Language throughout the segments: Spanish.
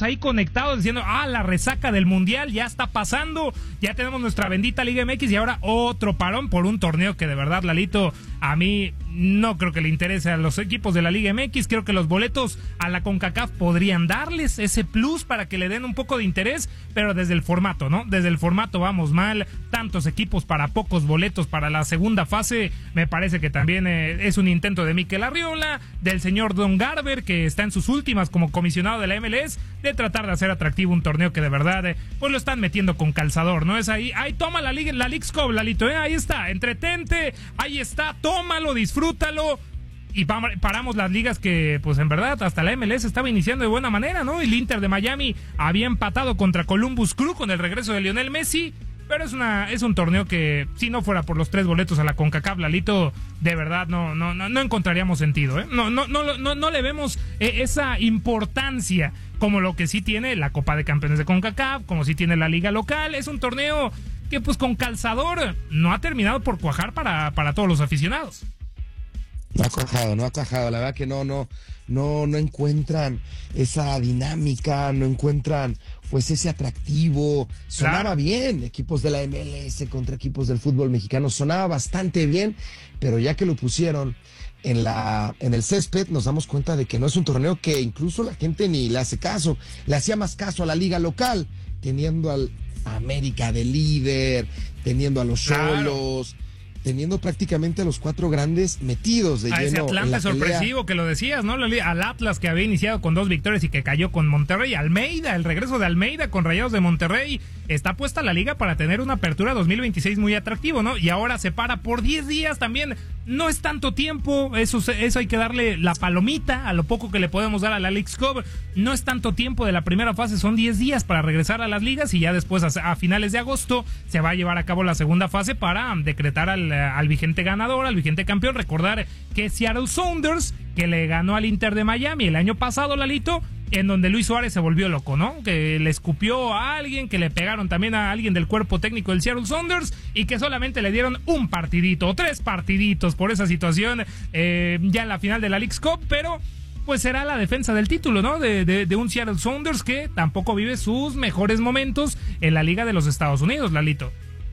ahí conectados diciendo, la resaca del Mundial ya está pasando, ya tenemos nuestra bendita Liga MX y ahora otro parón por un torneo que de verdad, Lalito, a mí no creo que le interese a los equipos de la Liga MX. Creo que los boletos a la CONCACAF podrían darles ese plus para que le den un poco de interés, pero desde el formato, ¿no? Desde el formato vamos mal, tantos equipos para pocos boletos para la segunda fase, me parece que también es un intento de Mikel Arriola, del señor Don Garber, que está en sus últimas como comisionado de la MLS, de tratar de hacer atractivo un torneo que de verdad, pues lo están metiendo con calzador, ¿no? Es ahí toma la Leagues Cup, Lalito, ahí está, entretente, ahí está, tómalo, disfrútalo. Y paramos las ligas que, pues en verdad, hasta la MLS estaba iniciando de buena manera, ¿no? El Inter de Miami había empatado contra Columbus Crew con el regreso de Lionel Messi, pero es un torneo que, si no fuera por los 3 boletos a la CONCACAF, Lalito, de verdad no encontraríamos sentido, ¿eh? No le vemos esa importancia como lo que sí tiene la Copa de Campeones de CONCACAF, como sí tiene la liga local. Es un torneo que, pues con calzador, no ha terminado por cuajar para todos los aficionados. No ha cuajado, la verdad que no encuentran esa dinámica, no encuentran pues ese atractivo. Sonaba bien, equipos de la MLS contra equipos del fútbol mexicano, sonaba bastante bien, pero ya que lo pusieron en el césped, nos damos cuenta de que no es un torneo que incluso la gente ni le hace caso, le hacía más caso a la liga local, teniendo al América de líder, teniendo a los Xolos, teniendo prácticamente a los 4 grandes metidos de lleno. Ese Atlante sorpresivo que lo decías, ¿no? Al Atlas, que había iniciado con 2 victorias y que cayó con Monterrey. Almeida, el regreso de Almeida con Rayados de Monterrey. Está puesta la liga para tener una apertura 2026 muy atractivo, ¿no? Y ahora se para por 10 días también. No es tanto tiempo, eso hay que darle la palomita a lo poco que le podemos dar a la Leagues Cup. No es tanto tiempo de la primera fase, son 10 días para regresar a las ligas y ya después a finales de agosto se va a llevar a cabo la segunda fase para decretar al vigente ganador, al vigente campeón. Recordar que Seattle Sounders, que le ganó al Inter de Miami el año pasado, Lalito, en donde Luis Suárez se volvió loco, ¿no? Que le escupió a alguien, que le pegaron también a alguien del cuerpo técnico del Seattle Sounders y que solamente le dieron un partidito o 3 partiditos por esa situación ya en la final de la Leagues Cup, pero pues será la defensa del título, ¿no? De un Seattle Sounders que tampoco vive sus mejores momentos en la Liga de los Estados Unidos, Lalito.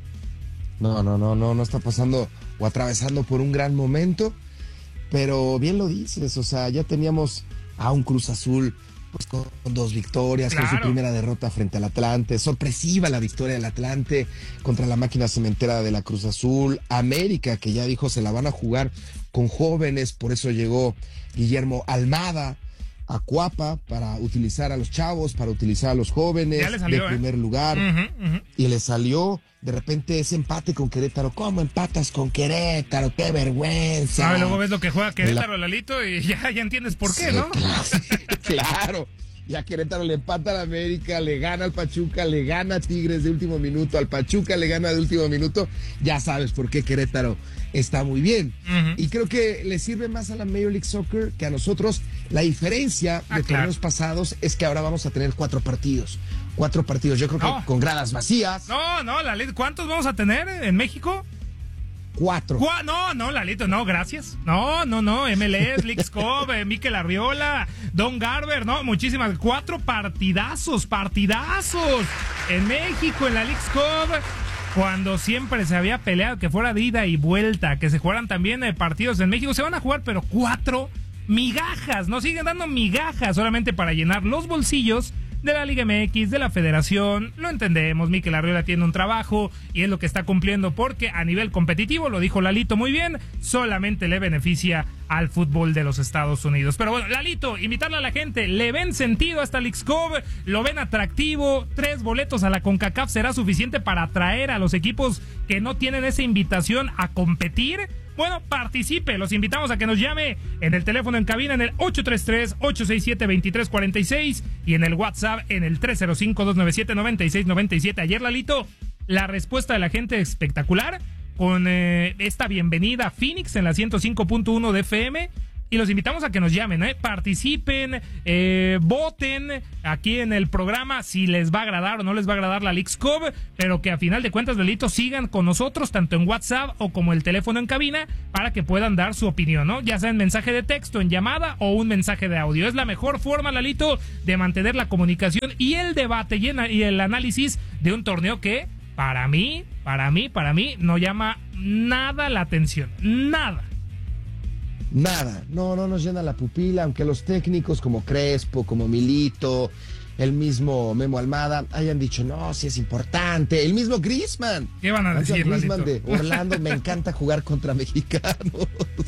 No está pasando o atravesando por un gran momento, pero bien lo dices, o sea, ya teníamos a un Cruz Azul pues con 2 victorias, claro, con su primera derrota frente al Atlante, sorpresiva la victoria del Atlante contra la máquina cementera de la Cruz Azul. América, que ya dijo se la van a jugar con jóvenes, por eso llegó Guillermo Almada a Cuapa para utilizar a los chavos, para utilizar a los jóvenes de primer lugar, y le salió de repente ese empate con Querétaro. ¿Cómo empatas con Querétaro? ¡Qué vergüenza! Luego ves lo que juega Querétaro, Lalito, y ya entiendes por qué, ¿no? Claro. Ya Querétaro le empata al América, le gana al Pachuca, le gana a Tigres de último minuto, al Pachuca le gana de último minuto. Ya sabes por qué Querétaro está muy bien. Y creo que le sirve más a la Major League Soccer que a nosotros. La diferencia de torneos pasados es que ahora vamos a tener 4 partidos. 4 partidos, yo creo que con gradas vacías. ¿Cuántos vamos a tener en México? 4. No, Lalito, no, gracias. No, MLS, Leagues Cup, Mikel Arriola, Don Garber, no, muchísimas. 4 partidazos en México, en la Leagues Cup, cuando siempre se había peleado que fuera de ida y vuelta, que se jugaran también partidos en México. Se van a jugar, pero 4 migajas, nos siguen dando migajas solamente para llenar los bolsillos de la Liga MX, de la Federación. Lo entendemos, Mikel Arriola tiene un trabajo y es lo que está cumpliendo, porque a nivel competitivo, lo dijo Lalito muy bien, solamente le beneficia al fútbol de los Estados Unidos. Pero bueno, Lalito, invitarle a la gente, ¿le ven sentido a esta Leagues Cup? ¿Lo ven atractivo? 3 boletos a la CONCACAF será suficiente para atraer a los equipos que no tienen esa invitación a competir. Bueno, participe, los invitamos a que nos llame en el teléfono en cabina en el 833-867-2346 y en el WhatsApp en el 305-297-9697. Ayer, Lalito, la respuesta de la gente espectacular con esta bienvenida a Phoenix en la 105.1 de FM. y los invitamos a que nos llamen, participen, voten aquí en el programa si les va a agradar o no les va a agradar la Leagues Cup, pero que a final de cuentas, Lalito, sigan con nosotros tanto en WhatsApp o como el teléfono en cabina para que puedan dar su opinión, ¿no? Ya sea en mensaje de texto, en llamada o un mensaje de audio. Es la mejor forma, Lalito, de mantener la comunicación y el debate y el análisis de un torneo que para mí no llama nada la atención, nada, no nos llena la pupila, aunque los técnicos como Crespo, como Milito, el mismo Memo Almada hayan dicho, no, sí es importante, el mismo Griezmann. ¿Qué van a decir, Griezmann de Orlando, me encanta jugar contra mexicanos.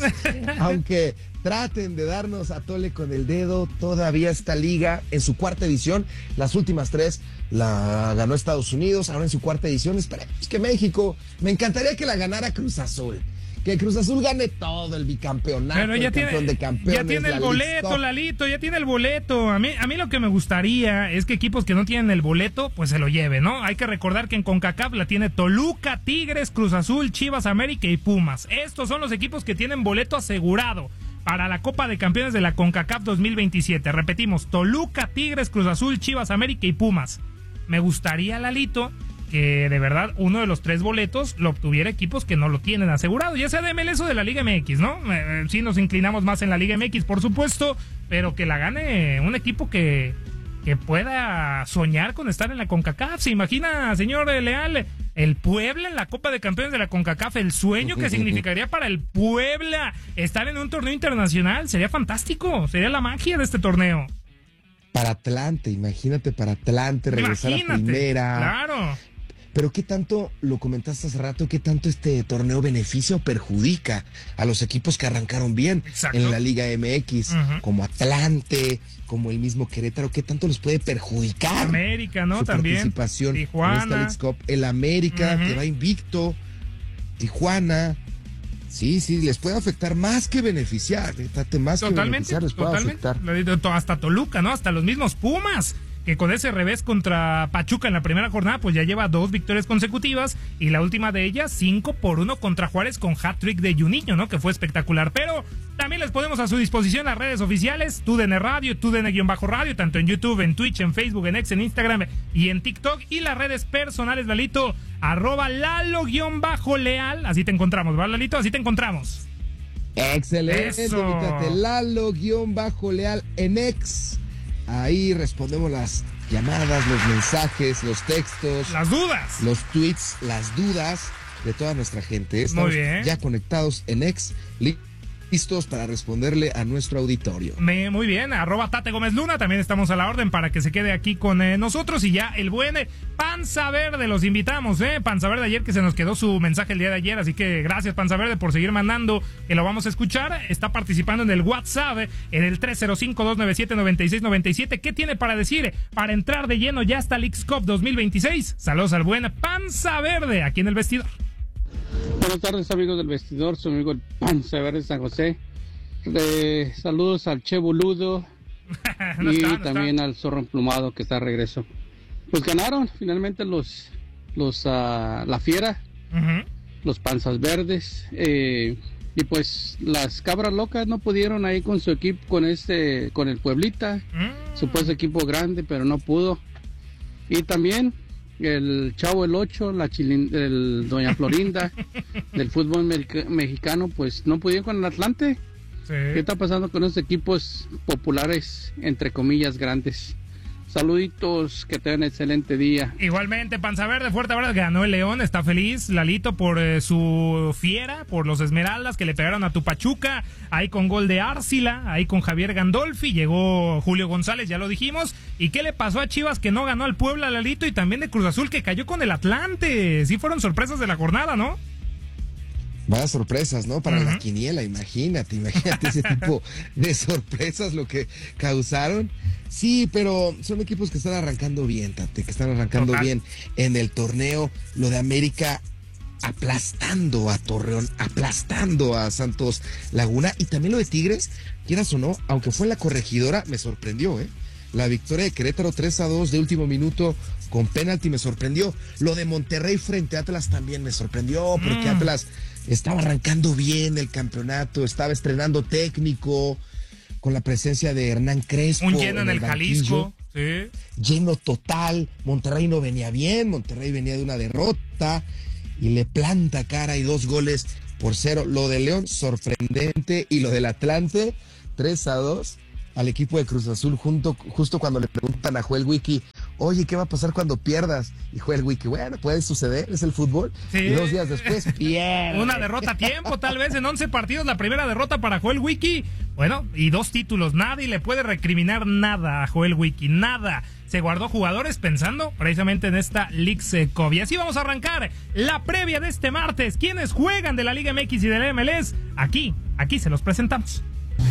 Aunque traten de darnos a tole con el dedo, todavía esta liga en su cuarta edición, las últimas 3 la ganó Estados Unidos, ahora en su cuarta edición esperemos que México, me encantaría que la ganara Cruz Azul. Que Cruz Azul gane todo, el bicampeonato, pero ya el campeón de campeones. Ya tiene el boleto, Lalito, ya tiene el boleto. A mí lo que me gustaría es que equipos que no tienen el boleto, pues se lo lleven, ¿no? Hay que recordar que en CONCACAF la tiene Toluca, Tigres, Cruz Azul, Chivas, América y Pumas. Estos son los equipos que tienen boleto asegurado para la Copa de Campeones de la CONCACAF 2027. Repetimos, Toluca, Tigres, Cruz Azul, Chivas, América y Pumas. Me gustaría, Lalito, que de verdad uno de los 3 boletos lo obtuviera equipos que no lo tienen asegurado, ya sea de MLS o de la Liga MX, ¿no? Sí nos inclinamos más en la Liga MX, por supuesto, pero que la gane un equipo que pueda soñar con estar en la CONCACAF. ¿Se imagina, señor Leal, el Puebla en la Copa de Campeones de la CONCACAF? El sueño que significaría para el Puebla estar en un torneo internacional, sería fantástico, sería la magia de este torneo. Para Atlante, imagínate para Atlante, regresar a primera. Claro. Pero ¿qué tanto, lo comentaste hace rato, qué tanto este torneo beneficia o perjudica a los equipos que arrancaron bien? Exacto. En la Liga MX, como Atlante, como el mismo Querétaro? ¿Qué tanto los puede perjudicar? América, ¿no? Su también. Participación Tijuana. En esta Leagues Cup. El América, que va invicto. Tijuana. Sí, les puede afectar más que beneficiar. Más que beneficiar les puede afectar. Hasta Toluca, ¿no? Hasta los mismos Pumas, que con ese revés contra Pachuca en la primera jornada, pues ya lleva 2 victorias consecutivas, y la última de ellas 5-1 contra Juárez con hat-trick de Juninho, ¿no? Que fue espectacular. Pero también les ponemos a su disposición las redes oficiales, TUDN Radio, TUDN-Radio, tanto en YouTube, en Twitch, en Facebook, en X, en Instagram y en TikTok, y las redes personales, Lalito, @Lalo_Leal, así te encontramos, ¿verdad, Lalito? Así te encontramos. Excelente, Lalo_Leal en X. Ahí respondemos las llamadas, los mensajes, los textos, las dudas, los tweets, las dudas de toda nuestra gente. Estamos ya conectados en X, listos para responderle a nuestro auditorio. Muy bien, @Tate Gómez Luna, también estamos a la orden para que se quede aquí con nosotros. Y ya el buen Panza Verde, los invitamos, Panza Verde ayer, que se nos quedó su mensaje el día de ayer, así que gracias, Panza Verde, por seguir mandando, que lo vamos a escuchar. Está participando en el WhatsApp, en el 305-297-9697. ¿Qué tiene para decir? Para entrar de lleno ya hasta Leagues Cup 2026. Saludos al buen Panza Verde, aquí en el vestidor. Buenas tardes, amigos del vestidor, su amigo el Panza Verde de San José. Saludos al Che Boludo y también al Zorro Emplumado, que está de regreso. Pues ganaron finalmente la Fiera, los Panzas Verdes, y pues las Cabras Locas no pudieron ahí con su equipo, con el Pueblita, supuesto equipo grande, pero no pudo. Y también el Chavo el 8, el Doña Florinda del fútbol mexicano, pues no pudieron con el Atlante. Sí. ¿Qué está pasando con esos equipos populares, entre comillas, grandes? Saluditos, que tengan excelente día. Igualmente, Panza Verde, fuerte abrazo. Ganó el León, está feliz Lalito por su Fiera, por los Esmeraldas que le pegaron a tu Pachuca, ahí con gol de Árcila, ahí con Javier Gandolfi, llegó Julio González, ya lo dijimos. ¿Y qué le pasó a Chivas, que no ganó al Puebla, Lalito? Y también de Cruz Azul, que cayó con el Atlante. Sí fueron sorpresas de la jornada, ¿no? Vaya sorpresas, ¿no? Para la quiniela, imagínate ese tipo de sorpresas lo que causaron. Sí, pero son equipos que están arrancando bien, Tate, que están arrancando bien en el torneo. Lo de América aplastando a Torreón, aplastando a Santos Laguna, y también lo de Tigres, quieras o no, aunque fue en la Corregidora, me sorprendió, La victoria de Querétaro 3-2 de último minuto con penalti me sorprendió. Lo de Monterrey frente a Atlas también me sorprendió, porque Atlas estaba arrancando bien el campeonato, estaba estrenando técnico, con la presencia de Hernán Crespo. Un lleno en el Jalisco. Sí. Lleno total. Monterrey no venía bien, Monterrey venía de una derrota y le planta cara y 2-0. Lo de León, sorprendente, y lo del Atlante, 3-2 al equipo de Cruz Azul, justo cuando le preguntan a Joel Wiki, oye, ¿qué va a pasar cuando pierdas? Y Joel Wiki, bueno, puede suceder, es el fútbol. Sí. Y 2 días después pierde. Una derrota a tiempo, tal vez en 11 partidos, la primera derrota para Joel Wiki. Bueno, y 2 títulos, nadie le puede recriminar nada a Joel Wiki, nada. Se guardó jugadores pensando precisamente en esta Leagues Cup. Y así vamos a arrancar la previa de este martes. ¿Quiénes juegan de la Liga MX y de la MLS? Aquí se los presentamos.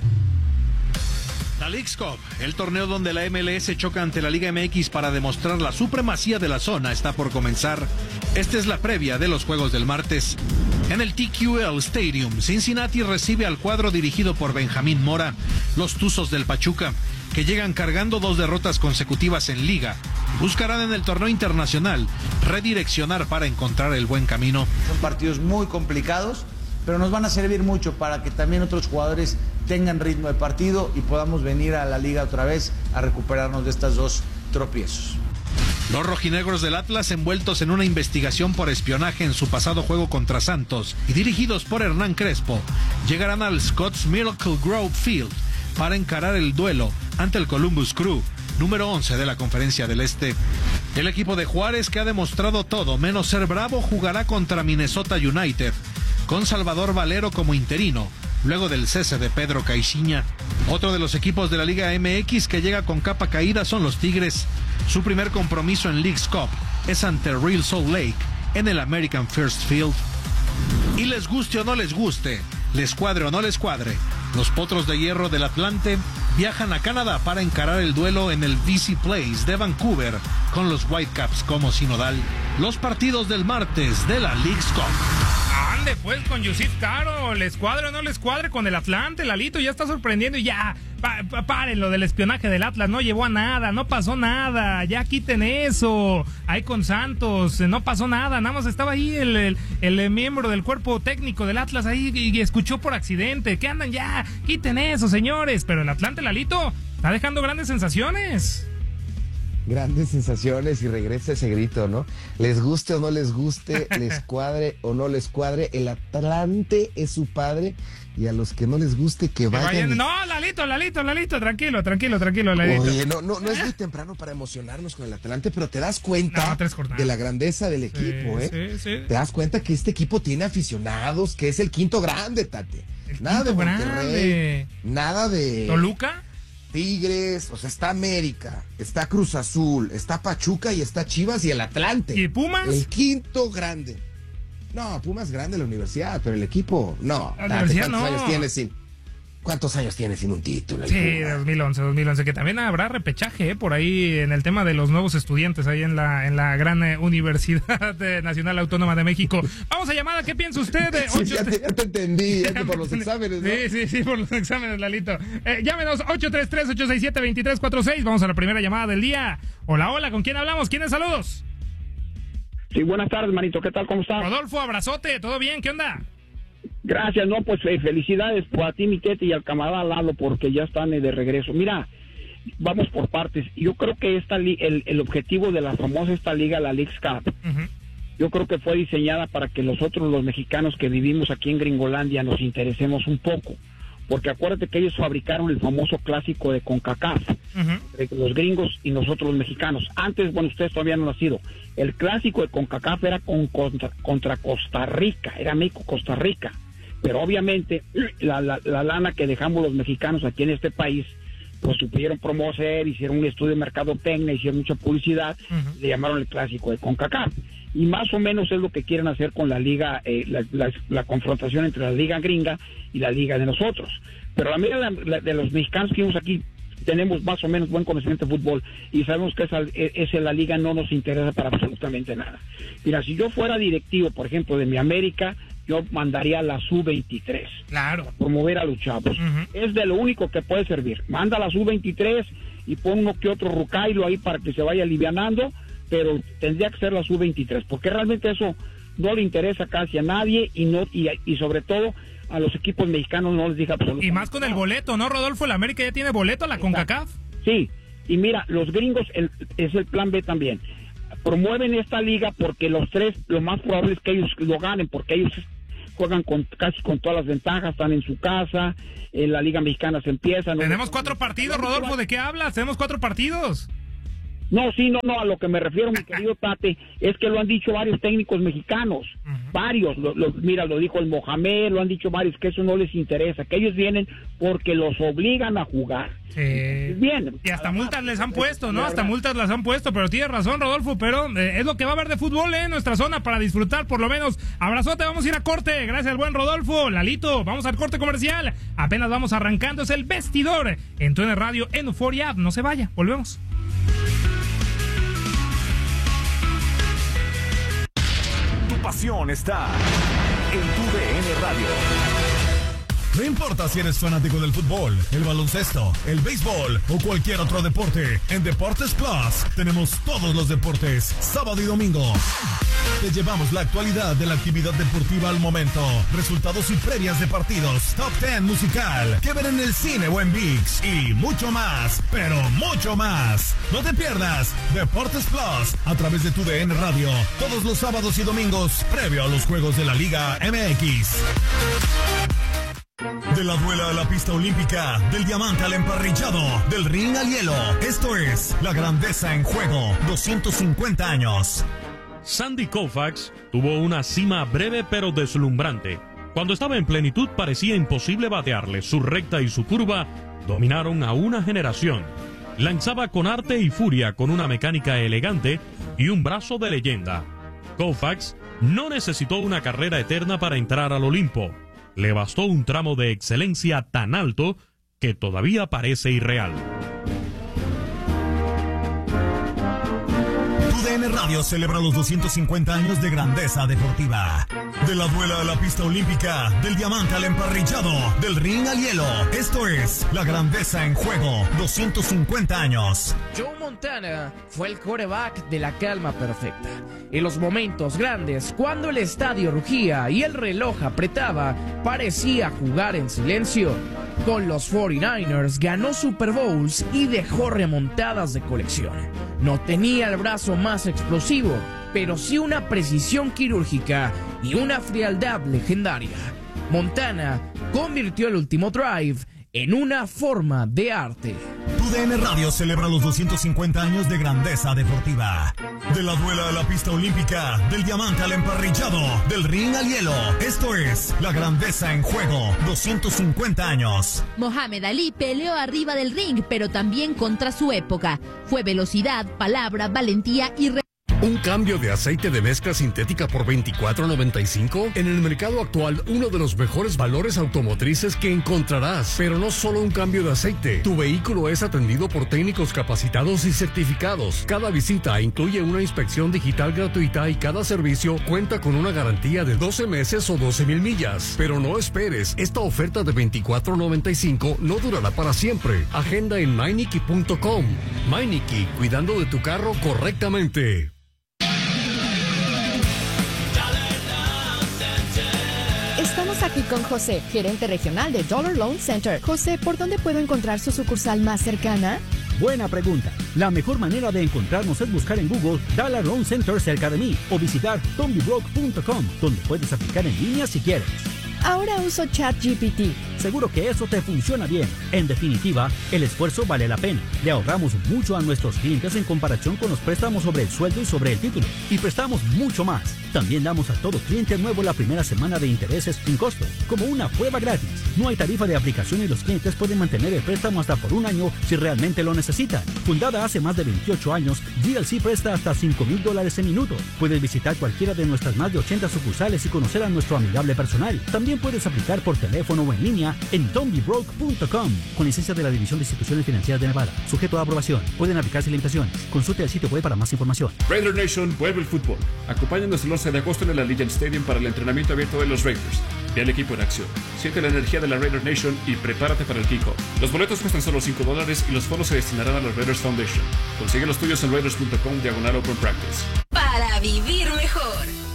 La Leagues Cup, el torneo donde la MLS choca ante la Liga MX para demostrar la supremacía de la zona, está por comenzar. Esta es la previa de los juegos del martes. En el TQL Stadium, Cincinnati recibe al cuadro dirigido por Benjamín Mora, los Tuzos del Pachuca, que llegan cargando 2 derrotas consecutivas en Liga. Buscarán en el torneo internacional redireccionar para encontrar el buen camino. Son partidos muy complicados, pero nos van a servir mucho para que también otros jugadores tengan ritmo de partido y podamos venir a la liga otra vez a recuperarnos de estos 2 tropiezos. Los rojinegros del Atlas, envueltos en una investigación por espionaje en su pasado juego contra Santos y dirigidos por Hernán Crespo, llegarán al Scott's Miracle Grove Field para encarar el duelo ante el Columbus Crew, número 11 de la Conferencia del Este. El equipo de Juárez, que ha demostrado todo menos ser bravo, jugará contra Minnesota United, con Salvador Valero como interino, luego del cese de Pedro Caixinha. Otro de los equipos de la Liga MX que llega con capa caída son los Tigres. Su primer compromiso en Leagues Cup es ante Real Salt Lake en el American First Field. Y les guste o no les guste, les cuadre o no les cuadre, los Potros de Hierro del Atlante viajan a Canadá para encarar el duelo en el BC Place de Vancouver con los Whitecaps como sinodal. Los partidos del martes de la Leagues Cup. Ande pues con Yusif Caro, les cuadre o no les cuadre con el Atlante, Lalito ya está sorprendiendo y ya, paren lo del espionaje del Atlas, no llevó a nada, no pasó nada, ya quiten eso, ahí con Santos, no pasó nada, nada más estaba ahí el miembro del cuerpo técnico del Atlas ahí y escuchó por accidente, ¿qué andan ya? Quiten eso, señores, pero el Atlante, Lalito, está dejando grandes sensaciones. Grandes sensaciones y regresa ese grito, ¿no? Les guste o no les guste, les cuadre o no les cuadre, el Atlante es su padre y a los que no les guste que vayan. No, Lalito, tranquilo, Lalito. Oye, no es muy temprano para emocionarnos con el Atlante, pero te das cuenta de la grandeza del equipo, ¿eh? Sí. Te das cuenta que este equipo tiene aficionados, que es el quinto grande, Tate. Nada de Monterrey, nada de ¿Toluca? Tigres, o sea, está América, está Cruz Azul, está Pachuca y está Chivas y el Atlante. ¿Y Pumas? El quinto grande. No, Pumas grande la universidad, pero el equipo, no. La universidad no. ¿Cuántos años tiene sin un título? Sí, 2011, que también habrá repechaje por ahí en el tema de los nuevos estudiantes ahí en la gran Universidad Nacional Autónoma de México. Vamos a llamada, ¿qué piensa usted? Sí, ya te entendí, por los exámenes, ¿no? Sí, por los exámenes, Lalito. Llámenos 833-867-2346, vamos a la primera llamada del día. Hola, ¿con quién hablamos? ¿Quiénes saludos? Sí, buenas tardes, manito, ¿qué tal? ¿Cómo estás? Rodolfo, abrazote, ¿todo bien? ¿Qué onda? Gracias, no, pues felicidades a ti, mi Tete, y al camarada Lalo, porque ya están de regreso. Mira, vamos por partes. Yo creo que el objetivo de la famosa esta liga, la Leagues Cup, yo creo que fue diseñada para que nosotros, los mexicanos que vivimos aquí en Gringolandia, nos interesemos un poco. Porque acuérdate que ellos fabricaron el famoso clásico de CONCACAF, los gringos y nosotros los mexicanos. Antes, bueno, ustedes todavía no han nacido. El clásico de CONCACAF era contra Costa Rica, era México-Costa Rica. Pero obviamente la lana que dejamos los mexicanos aquí en este país, pues supieron promover, hicieron un estudio de mercadotecnia, hicieron mucha publicidad, le llamaron el clásico de CONCACAF. Y más o menos es lo que quieren hacer con la liga, la confrontación entre la liga gringa y la liga de nosotros. Pero la mayoría de los mexicanos que vivimos aquí tenemos más o menos buen conocimiento de fútbol y sabemos que esa la liga no nos interesa para absolutamente nada. Mira, si yo fuera directivo, por ejemplo, de mi América, yo mandaría a la sub-23. Claro. A promover a los chavos. Es de lo único que puede servir. Manda a la sub-23 y pon uno que otro rucailo ahí para que se vaya alivianando, pero tendría que ser la sub-23, porque realmente eso no le interesa casi a nadie y sobre todo a los equipos mexicanos no les diga absolutamente. Y más con el boleto, ¿no, Rodolfo? ¿El América ya tiene boleto a la CONCACAF? Sí, y mira, los gringos es el plan B también. Promueven esta liga porque los tres, lo más probable es que ellos lo ganen, porque ellos juegan casi con todas las ventajas, están en su casa, la liga mexicana se empieza. Tenemos 4 partidos, Rodolfo, ¿de qué hablas? Tenemos 4 partidos. No, a lo que me refiero, mi querido Tate, es que lo han dicho varios técnicos mexicanos, varios, mira, lo dijo el Mohamed, lo han dicho varios, que eso no les interesa, que ellos vienen porque los obligan a jugar. Sí. Bien. Y hasta multas les han puesto, ¿no? Hasta multas las han puesto, pero tienes razón, Rodolfo, pero es lo que va a haber de fútbol en nuestra zona para disfrutar, por lo menos. Abrazote, vamos a ir a corte, gracias al buen Rodolfo. Lalito, vamos al corte comercial, apenas vamos arrancando, es el vestidor en TUDN Radio, en Euphoria App, no se vaya, volvemos. Pasión está en TUDN Radio. No importa si eres fanático del fútbol, el baloncesto, el béisbol o cualquier otro deporte, en Deportes Plus tenemos todos los deportes, sábado y domingo. Te llevamos la actualidad de la actividad deportiva al momento, resultados y previas de partidos, top 10 musical, que ver en el cine o en ViX y mucho más, pero mucho más. No te pierdas Deportes Plus a través de TUDN Radio, todos los sábados y domingos, previo a los juegos de la Liga MX. De la duela a la pista olímpica, del diamante al emparrillado, del ring al hielo. Esto es La Grandeza en Juego, 250 años. Sandy Koufax tuvo una cima breve pero deslumbrante. Cuando estaba en plenitud parecía imposible batearle. Su recta y su curva dominaron a una generación. Lanzaba con arte y furia, con una mecánica elegante y un brazo de leyenda. Koufax no necesitó una carrera eterna para entrar al Olimpo. Le bastó un tramo de excelencia tan alto que todavía parece irreal. TUDN Radio celebra los 250 años de grandeza deportiva. De la duela a la pista olímpica, del diamante al emparrillado, del ring al hielo. Esto es La Grandeza en Juego, 250 años. Joe Montana fue el quarterback de la calma perfecta. En los momentos grandes, cuando el estadio rugía y el reloj apretaba, parecía jugar en silencio. Con los 49ers ganó Super Bowls y dejó remontadas de colección. No tenía el brazo más explosivo, pero sí una precisión quirúrgica y una frialdad legendaria. Montana convirtió el último drive en una forma de arte. TUDN Radio celebra los 250 años de grandeza deportiva. De la duela a la pista olímpica, del diamante al emparrillado, del ring al hielo. Esto es La Grandeza en Juego, 250 años. Mohamed Ali peleó arriba del ring, pero también contra su época. Fue velocidad, palabra, valentía y ¿Un cambio de aceite de mezcla sintética por $24.95? En el mercado actual, uno de los mejores valores automotrices que encontrarás. Pero no solo un cambio de aceite. Tu vehículo es atendido por técnicos capacitados y certificados. Cada visita incluye una inspección digital gratuita y cada servicio cuenta con una garantía de 12 meses o 12,000 millas. Pero no esperes, esta oferta de $24.95 no durará para siempre. Agenda en Meineke.com. Meineke, cuidando de tu carro correctamente. Estamos aquí con José, gerente regional de Dollar Loan Center. José, ¿por dónde puedo encontrar su sucursal más cercana? Buena pregunta. La mejor manera de encontrarnos es buscar en Google Dollar Loan Center cerca de mí o visitar tombybroke.com, donde puedes aplicar en línea si quieres. Ahora uso ChatGPT. Seguro que eso te funciona bien. En definitiva, el esfuerzo vale la pena. Le ahorramos mucho a nuestros clientes en comparación con los préstamos sobre el sueldo y sobre el título. Y prestamos mucho más. También damos a todo cliente nuevo la primera semana de intereses sin costo, como una prueba gratis. No hay tarifa de aplicación y los clientes pueden mantener el préstamo hasta por un año si realmente lo necesitan. Fundada hace más de 28 años, GLC presta hasta $5,000 en minutos. Puedes visitar cualquiera de nuestras más de 80 sucursales y conocer a nuestro amigable personal. También puedes aplicar por teléfono o en línea en tombybroke.com, con licencia de la División de Instituciones Financieras de Nevada. Sujeto a aprobación. Pueden aplicarse limitaciones. Consulte el sitio web para más información. Raider Nation vuelve el fútbol. Acompáñanos el 11 de agosto en el Allegiant Stadium para el entrenamiento abierto de los Raiders. Ve al equipo en acción. Siente la energía de la Raider Nation y prepárate para el kickoff. Los boletos cuestan solo $5 y los fondos se destinarán a la Raiders Foundation. Consigue los tuyos en raiders.com/open practice. Para vivir mejor.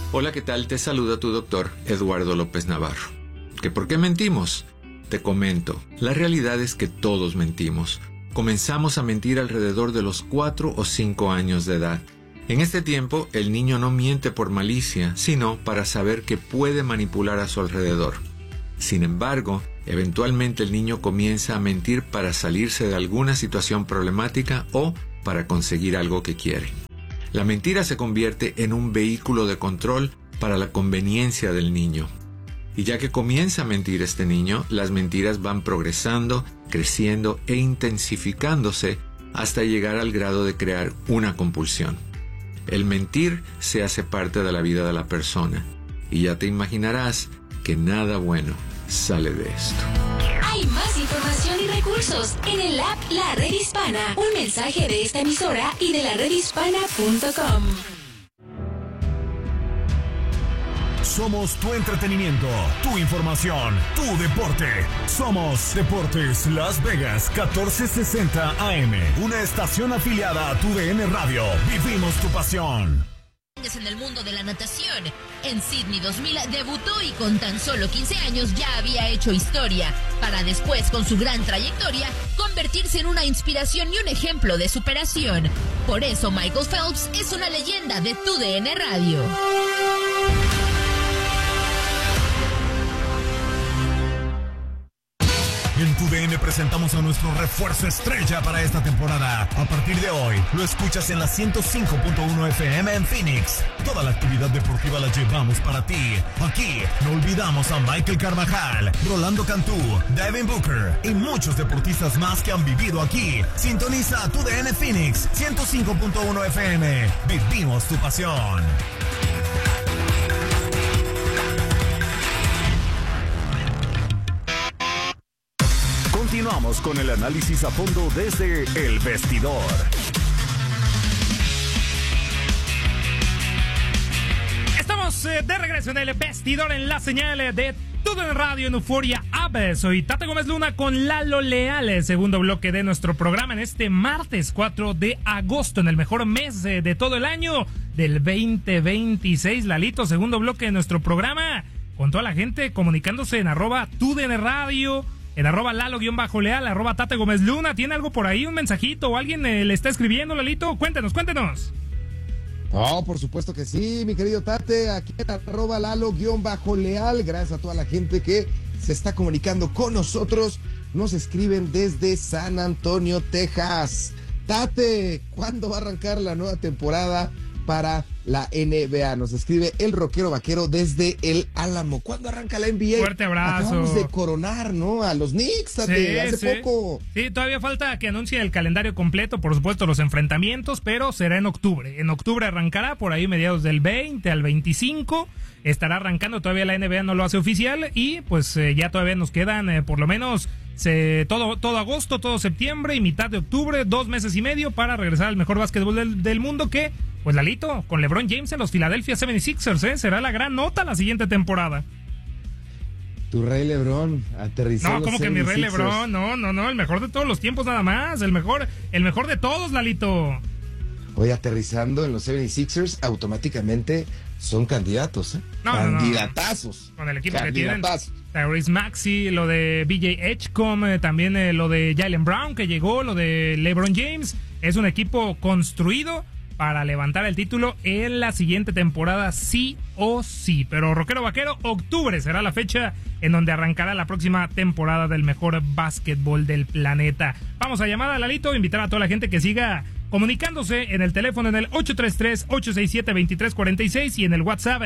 Hola, ¿qué tal? Te saluda tu doctor Eduardo López Navarro. ¿Que por qué mentimos? Te comento, la realidad es que todos mentimos. Comenzamos a mentir alrededor de los 4 o 5 años de edad. En este tiempo, el niño no miente por malicia, sino para saber que puede manipular a su alrededor. Sin embargo, eventualmente el niño comienza a mentir para salirse de alguna situación problemática o para conseguir algo que quiere. La mentira se convierte en un vehículo de control para la conveniencia del niño. Y ya que comienza a mentir este niño, las mentiras van progresando, creciendo e intensificándose hasta llegar al grado de crear una compulsión. El mentir se hace parte de la vida de la persona, y ya te imaginarás que nada bueno sale de esto. Hay más información y recursos en el app La Red Hispana. Un mensaje de esta emisora y de laredhispana.com. Somos tu entretenimiento, tu información, tu deporte. Somos Deportes Las Vegas 1460 AM, una estación afiliada a tu DN Radio. Vivimos tu pasión. En el mundo de la natación. En Sydney 2000 debutó y con tan solo 15 años ya había hecho historia, para después, con su gran trayectoria, convertirse en una inspiración y un ejemplo de superación. Por eso Michael Phelps es una leyenda de tu DN Radio. En TUDN presentamos a nuestro refuerzo estrella para esta temporada. A partir de hoy, lo escuchas en la 105.1 FM en Phoenix. Toda la actividad deportiva la llevamos para ti. Aquí no olvidamos a Michael Carvajal, Rolando Cantú, Devin Booker y muchos deportistas más que han vivido aquí. Sintoniza TUDN Phoenix 105.1 FM. Vivimos tu pasión. Continuamos con el análisis a fondo desde El Vestidor. Estamos de regreso en El Vestidor, en la señal de todo en radio en Euforia App. Soy Tate Gómez Luna con Lalo Leal, segundo bloque de nuestro programa en este martes 4 de agosto, en el mejor mes de todo el año del 2026. Lalito, segundo bloque de nuestro programa, con toda la gente comunicándose en @TUDN Radio, en @Lalo_Leal, @Tate Gómez Luna. ¿Tiene algo por ahí, un mensajito o alguien le está escribiendo, Lalito? Cuéntenos. No, por supuesto que sí, mi querido Tate, aquí en @Lalo_Leal. Gracias a toda la gente que se está comunicando con nosotros. Nos escriben desde San Antonio, Texas. Tate, ¿cuándo va a arrancar la nueva temporada para la NBA? Nos escribe el rockero vaquero desde el Álamo. ¿Cuándo arranca la NBA? Fuerte abrazo. Acabamos de coronar, ¿no? A los Knicks, hace poco. Sí, todavía falta que anuncie el calendario completo, por supuesto los enfrentamientos, pero será en octubre. En octubre arrancará, por ahí mediados del 20 al 25. Estará arrancando, todavía la NBA no lo hace oficial y pues ya todavía nos quedan por lo menos todo agosto, todo septiembre y mitad de octubre, 2 meses y medio para regresar al mejor básquetbol del mundo, que, pues Lalito, con LeBron James en los Philadelphia 76ers, será la gran nota la siguiente temporada. Tu rey LeBron aterrizó. No, como que mi rey LeBron, no, el mejor de todos los tiempos nada más, el mejor de todos, Lalito. Hoy aterrizando en los 76ers, automáticamente son candidatos, candidatazos. Con el equipo que tienen, Tyrese Maxey, lo de BJ Edgecombe, también lo de Jaylen Brown que llegó, lo de LeBron James. Es un equipo construido para levantar el título en la siguiente temporada, sí o sí. Pero rockero vaquero, octubre será la fecha en donde arrancará la próxima temporada del mejor básquetbol del planeta. Vamos a llamar a Lalito, invitar a toda la gente que siga comunicándose en el teléfono en el 833-867-2346 y en el WhatsApp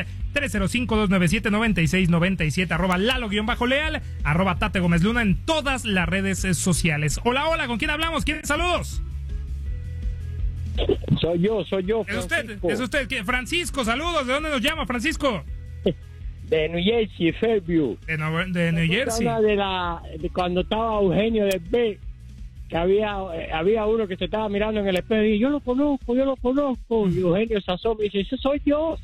305-297-9697, @Lalo_Leal, @Tate Gómez Luna en todas las redes sociales. Hola, ¿con quién hablamos? ¿Quién? Saludos. Soy yo. ¿Es usted? ¿Qué? Francisco, saludos. ¿De dónde nos llama, Francisco? De New Jersey, Fairview. De New Jersey. De cuando estaba Eugenio del B, que había uno que se estaba mirando en el espejo y yo lo conozco. Y Eugenio se asoma y dice, ese soy yo.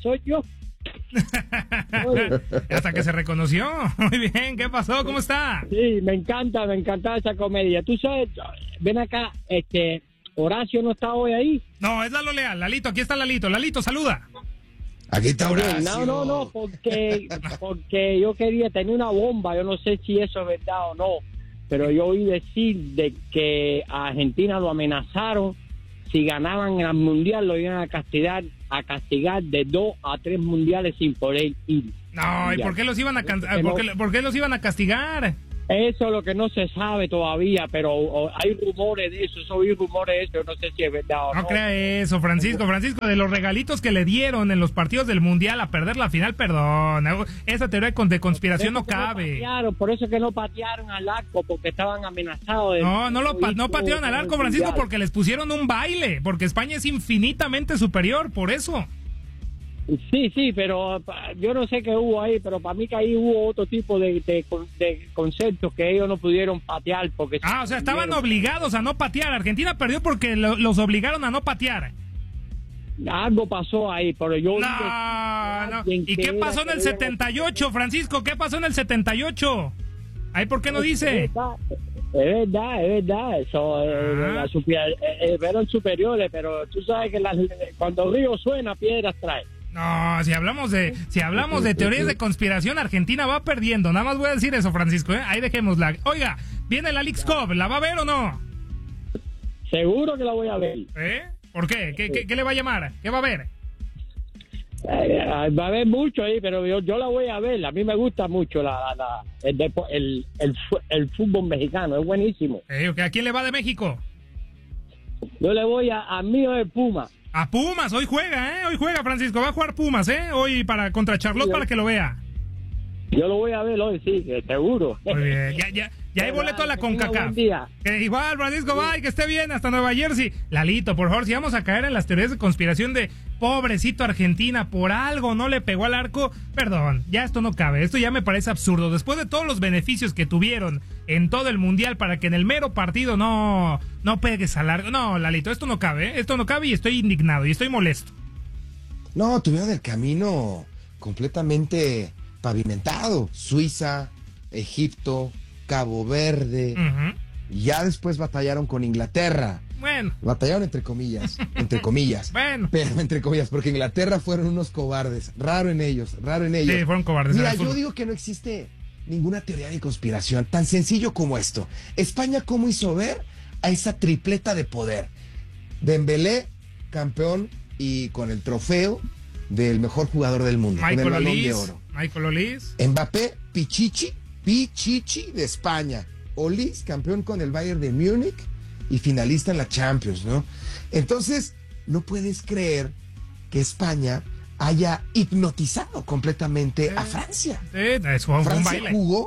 Hasta que se reconoció. Muy bien, ¿qué pasó? ¿Cómo está? Sí, me encanta esa comedia. Tú sabes, ven acá, Horacio no está hoy ahí. No, es Lalo Leal. Lalito, aquí está Lalito. Lalito, saluda. Aquí está Horacio. No, porque yo quería tener una bomba. Yo no sé si eso es verdad o no, pero yo oí decir de que a Argentina lo amenazaron. Si ganaban el mundial lo iban a castigar de 2 a 3 mundiales sin poder ir. No, ¿y por qué los iban a ¿por qué los iban a castigar? Eso es lo que no se sabe todavía, pero hay rumores de eso, oí rumores de eso, yo no sé si es verdad o no. No crea eso, Francisco, de los regalitos que le dieron en los partidos del Mundial a perder la final, perdón, esa teoría de conspiración no cabe. Por eso que no patearon al arco, porque estaban amenazados. No patearon al arco, Francisco, porque les pusieron un baile, porque España es infinitamente superior, por eso. Sí, pero yo no sé qué hubo ahí, pero para mí que ahí hubo otro tipo de conceptos que ellos no pudieron patear. Porque o sea, estaban obligados a no patear. Argentina perdió porque los obligaron a no patear. Algo pasó ahí, pero yo... No. ¿Y qué pasó en el 78, Francisco? ¿Qué pasó en el 78? ¿Ahí por qué no dice? Es verdad, eso eran superiores, pero tú sabes que cuando el río suena, piedras trae. No, si hablamos de teorías de conspiración, Argentina va perdiendo. Nada más voy a decir eso, Francisco, ¿eh? Ahí dejémosla. Oiga, viene la Leagues Cup, ¿la va a ver o no? Seguro que la voy a ver. ¿Por qué? ¿Qué le va a llamar? ¿Qué va a ver? Va a haber mucho ahí, pero yo la voy a ver. A mí me gusta mucho el fútbol mexicano, es buenísimo. ¿A quién le va de México? Yo le voy a Mío de Puma. A Pumas, hoy juega Francisco, va a jugar Pumas, hoy contra Charlotte para que lo vea. Yo lo voy a ver hoy, sí, seguro. Muy bien, ya hay boleto a la CONCACAF. Igual, Francisco, bye, que esté bien, hasta Nueva Jersey. Lalito, por favor, si vamos a caer en las teorías de conspiración de pobrecito Argentina, por algo no le pegó al arco, perdón, ya esto no cabe, esto ya me parece absurdo. Después de todos los beneficios que tuvieron en todo el Mundial para que en el mero partido no pegues al arco. No, Lalito, esto no cabe, y estoy indignado y estoy molesto. No, tuvieron el camino completamente pavimentado. Suiza, Egipto, Cabo Verde. Ya después batallaron con Inglaterra. Bueno. Batallaron entre comillas. Bueno. Pero entre comillas, porque Inglaterra fueron unos cobardes. Raro en ellos. Sí, fueron cobardes. Mira, yo digo que no existe ninguna teoría de conspiración. Tan sencillo como esto. España, ¿cómo hizo ver a esa tripleta de poder? Dembélé, campeón y con el trofeo del mejor jugador del mundo. Michael con el Balón Olís. de Oro. Michael Olís. Mbappé, Pichichi de España. Olís, campeón con el Bayern de Múnich y finalista en la Champions, ¿no? Entonces, no puedes creer que España haya hipnotizado completamente a Francia. Francia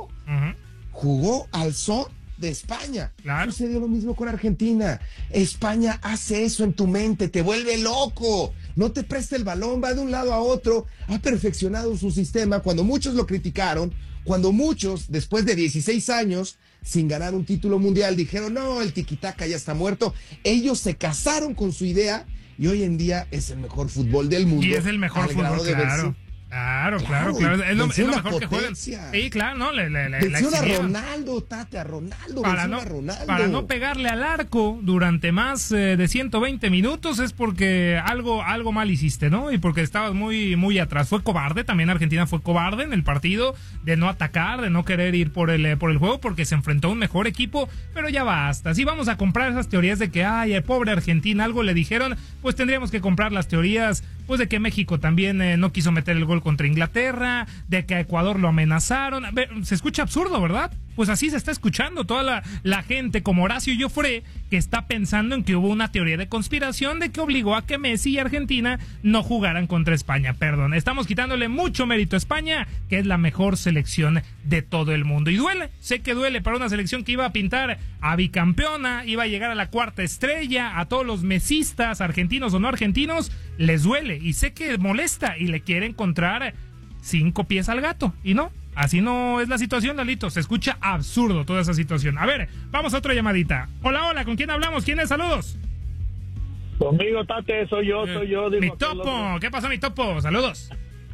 jugó al son de España. Claro. Sucedió lo mismo con Argentina. España hace eso en tu mente, te vuelve loco. No te presta el balón, va de un lado a otro. Ha perfeccionado su sistema. Cuando muchos lo criticaron, cuando muchos, después de 16 años, sin ganar un título mundial, dijeron, no, el tiquitaca ya está muerto. Ellos se casaron con su idea y hoy en día es el mejor fútbol del mundo. Y es el mejor fútbol, claro. Claro. Es lo mejor que juegan. Sí, claro, ¿no? Venció a Ronaldo, Tate, a Ronaldo. Para no pegarle al arco durante más de 120 minutos es porque algo mal hiciste, ¿no? Y porque estabas muy atrás. Fue cobarde, también Argentina fue cobarde en el partido de no atacar, de no querer ir por el juego porque se enfrentó a un mejor equipo, pero ya basta. Si vamos a comprar esas teorías de que, el pobre Argentina, algo le dijeron, pues tendríamos que comprar las teorías pues de que México también no quiso meter el gol contra Inglaterra, de que a Ecuador lo amenazaron. Se escucha absurdo, ¿verdad? Pues así se está escuchando toda la gente como Horacio Joffre, que está pensando en que hubo una teoría de conspiración de que obligó a que Messi y Argentina no jugaran contra España. Perdón, estamos quitándole mucho mérito a España, que es la mejor selección de todo el mundo. Y duele, sé que duele para una selección que iba a pintar a bicampeona, iba a llegar a la cuarta estrella, a todos los mesistas, argentinos o no argentinos, les duele. Y sé que molesta y le quiere encontrar 5 pies al gato, y no. Así no es la situación, Lalito. Se escucha absurdo toda esa situación. A ver, vamos a otra llamadita. Hola, ¿con quién hablamos? ¿Quién es? Saludos. Conmigo, Tate, soy yo. Mi topo, ¿qué pasó, mi topo? Saludos.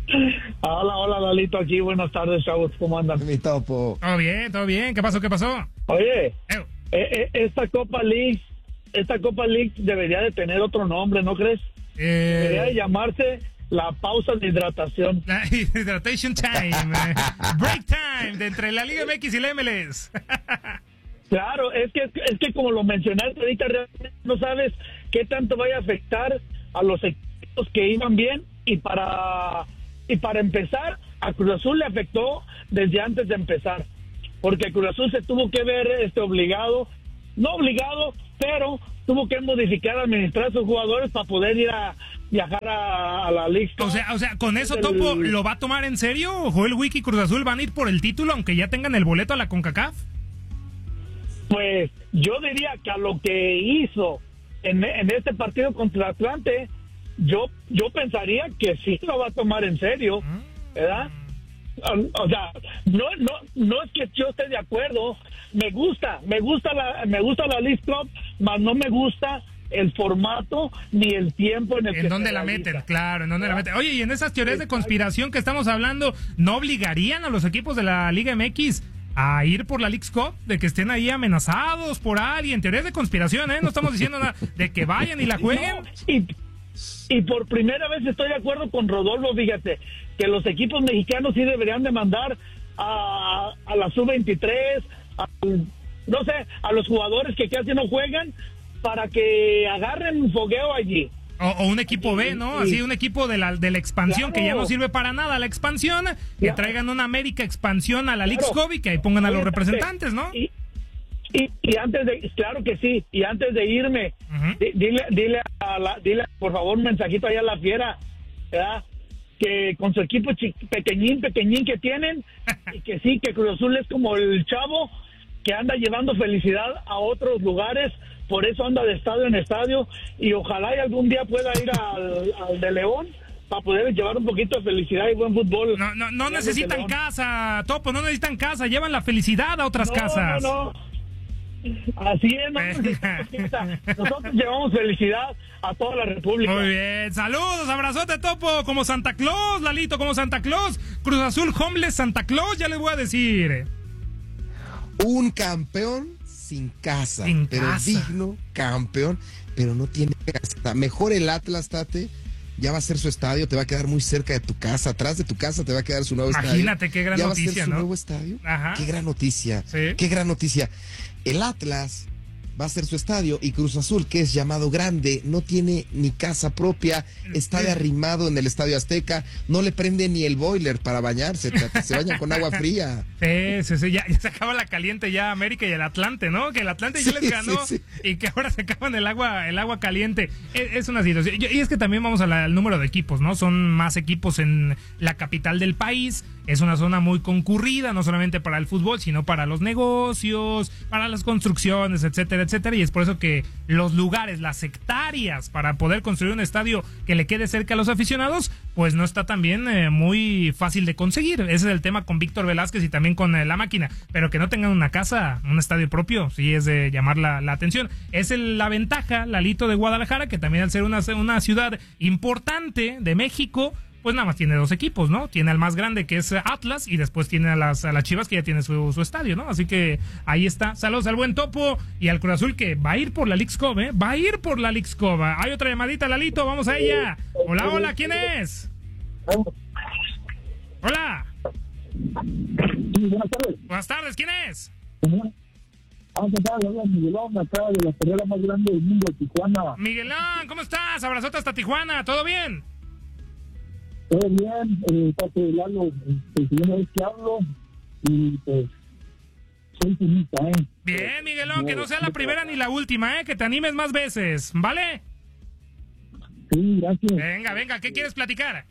Hola, Lalito, aquí. Buenas tardes, chavos, ¿cómo andan? Mi topo. Todo bien. ¿Qué pasó? Oye, esta Copa League debería de tener otro nombre, ¿no crees? Debería de llamarse la pausa de hidratación. La hydration time, break time, de entre la Liga MX y la MLS. Claro, es que como lo mencionaste ahorita, realmente no sabes qué tanto vaya a afectar a los equipos que iban bien, y para empezar, a Cruz Azul le afectó desde antes de empezar, porque Cruz Azul se tuvo que ver no obligado, pero tuvo que modificar, administrar a sus jugadores para poder ir a viajar a la Liga. O sea, con eso Topo lo va a tomar en serio. Joel Wiki y Cruz Azul van a ir por el título, aunque ya tengan el boleto a la CONCACAF. Pues yo diría que a lo que hizo en este partido contra Atlante, yo pensaría que sí lo va a tomar en serio, ¿verdad? O sea, no es que yo esté de acuerdo. Me gusta la League Cup, mas no me gusta el formato ni el tiempo en donde la meten, claro, en donde la meten. Oye, y en esas teorías de conspiración que estamos hablando, ¿no obligarían a los equipos de la Liga MX a ir por la League Cup, de que estén ahí amenazados por alguien? Teorías de conspiración, no estamos diciendo nada de que vayan y la jueguen. No, y por primera vez estoy de acuerdo con Rodolfo, fíjate, que los equipos mexicanos sí deberían de mandar a la sub-23, no sé, a los jugadores que casi no juegan, para que agarren un fogueo allí. O un equipo B, ¿no? Así, un equipo de la expansión, claro, que ya no sirve para nada la expansión, que traigan una América expansión a la League Cup y que ahí pongan a los representantes, ¿no? Y antes de, claro que sí, y antes de irme, dile por favor un mensajito allá a la Fiera, ¿verdad? Que con su equipo pequeñín que tienen, y que sí, que Cruz Azul es como el chavo que anda llevando felicidad a otros lugares, por eso anda de estadio en estadio, y ojalá y algún día pueda ir al de León para poder llevar un poquito de felicidad y buen fútbol. No necesitan casa, Topo, no necesitan casa, llevan la felicidad a otras casas. No. Así es, nosotros llevamos felicidad a toda la República. Muy bien, saludos, abrazote, Topo, como Santa Claus, Lalito, como Santa Claus, Cruz Azul, homeless Santa Claus, ya les voy a decir. Un campeón sin casa, pero digno campeón, pero no tiene casa. Mejor el Atlas, Tate, ya va a ser su estadio, te va a quedar muy cerca de tu casa, atrás de tu casa te va a quedar su nuevo estadio. Imagínate qué gran noticia, ¿no? Ya va a ser su nuevo estadio. Ajá. Qué gran noticia, sí. Qué gran noticia. El Atlas va a ser su estadio y Cruz Azul, que es llamado grande, no tiene ni casa propia, está de arrimado en el Estadio Azteca, no le prende ni el boiler para bañarse, se bañan con agua fría. Sí, ya se acaba la caliente ya América y el Atlante, ¿no? Que el Atlante ya les ganó y que ahora se acaban el agua caliente. Es una situación. Y es que también vamos al número de equipos, ¿no? Son más equipos en la capital del país. Es una zona muy concurrida, no solamente para el fútbol, sino para los negocios, para las construcciones, etcétera, etcétera. Y es por eso que los lugares, las hectáreas para poder construir un estadio que le quede cerca a los aficionados, pues no está también muy fácil de conseguir. Ese es el tema con Víctor Velázquez y también con La Máquina. Pero que no tengan una casa, un estadio propio, sí es de llamar la atención. Es la ventaja, Lalito, de Guadalajara, que también al ser una ciudad importante de México, pues nada más tiene dos equipos, ¿no? Tiene al más grande, que es Atlas, y después tiene a las Chivas, que ya tiene su estadio, ¿no? Así que ahí está. Saludos al buen Topo y al Cruz Azul, que va a ir por la League Cup, ¿eh? Va a ir por la League Cup. Hay otra llamadita, Lalito, vamos a ella. Hola, ¿quién es? Hola. Buenas tardes. Buenas tardes, ¿quién es? Miguelón, acá de la carrera más grande del mundo, Tijuana. Miguelón, ¿cómo estás? Abrazote hasta Tijuana, ¿todo bien? Todo bien, Pato Lalo, primera vez que hablo, y pues soy finita, Bien, Miguelón, que no sea la primera ni la última, que te animes más veces, ¿vale? Sí, gracias. Venga, ¿qué quieres platicar?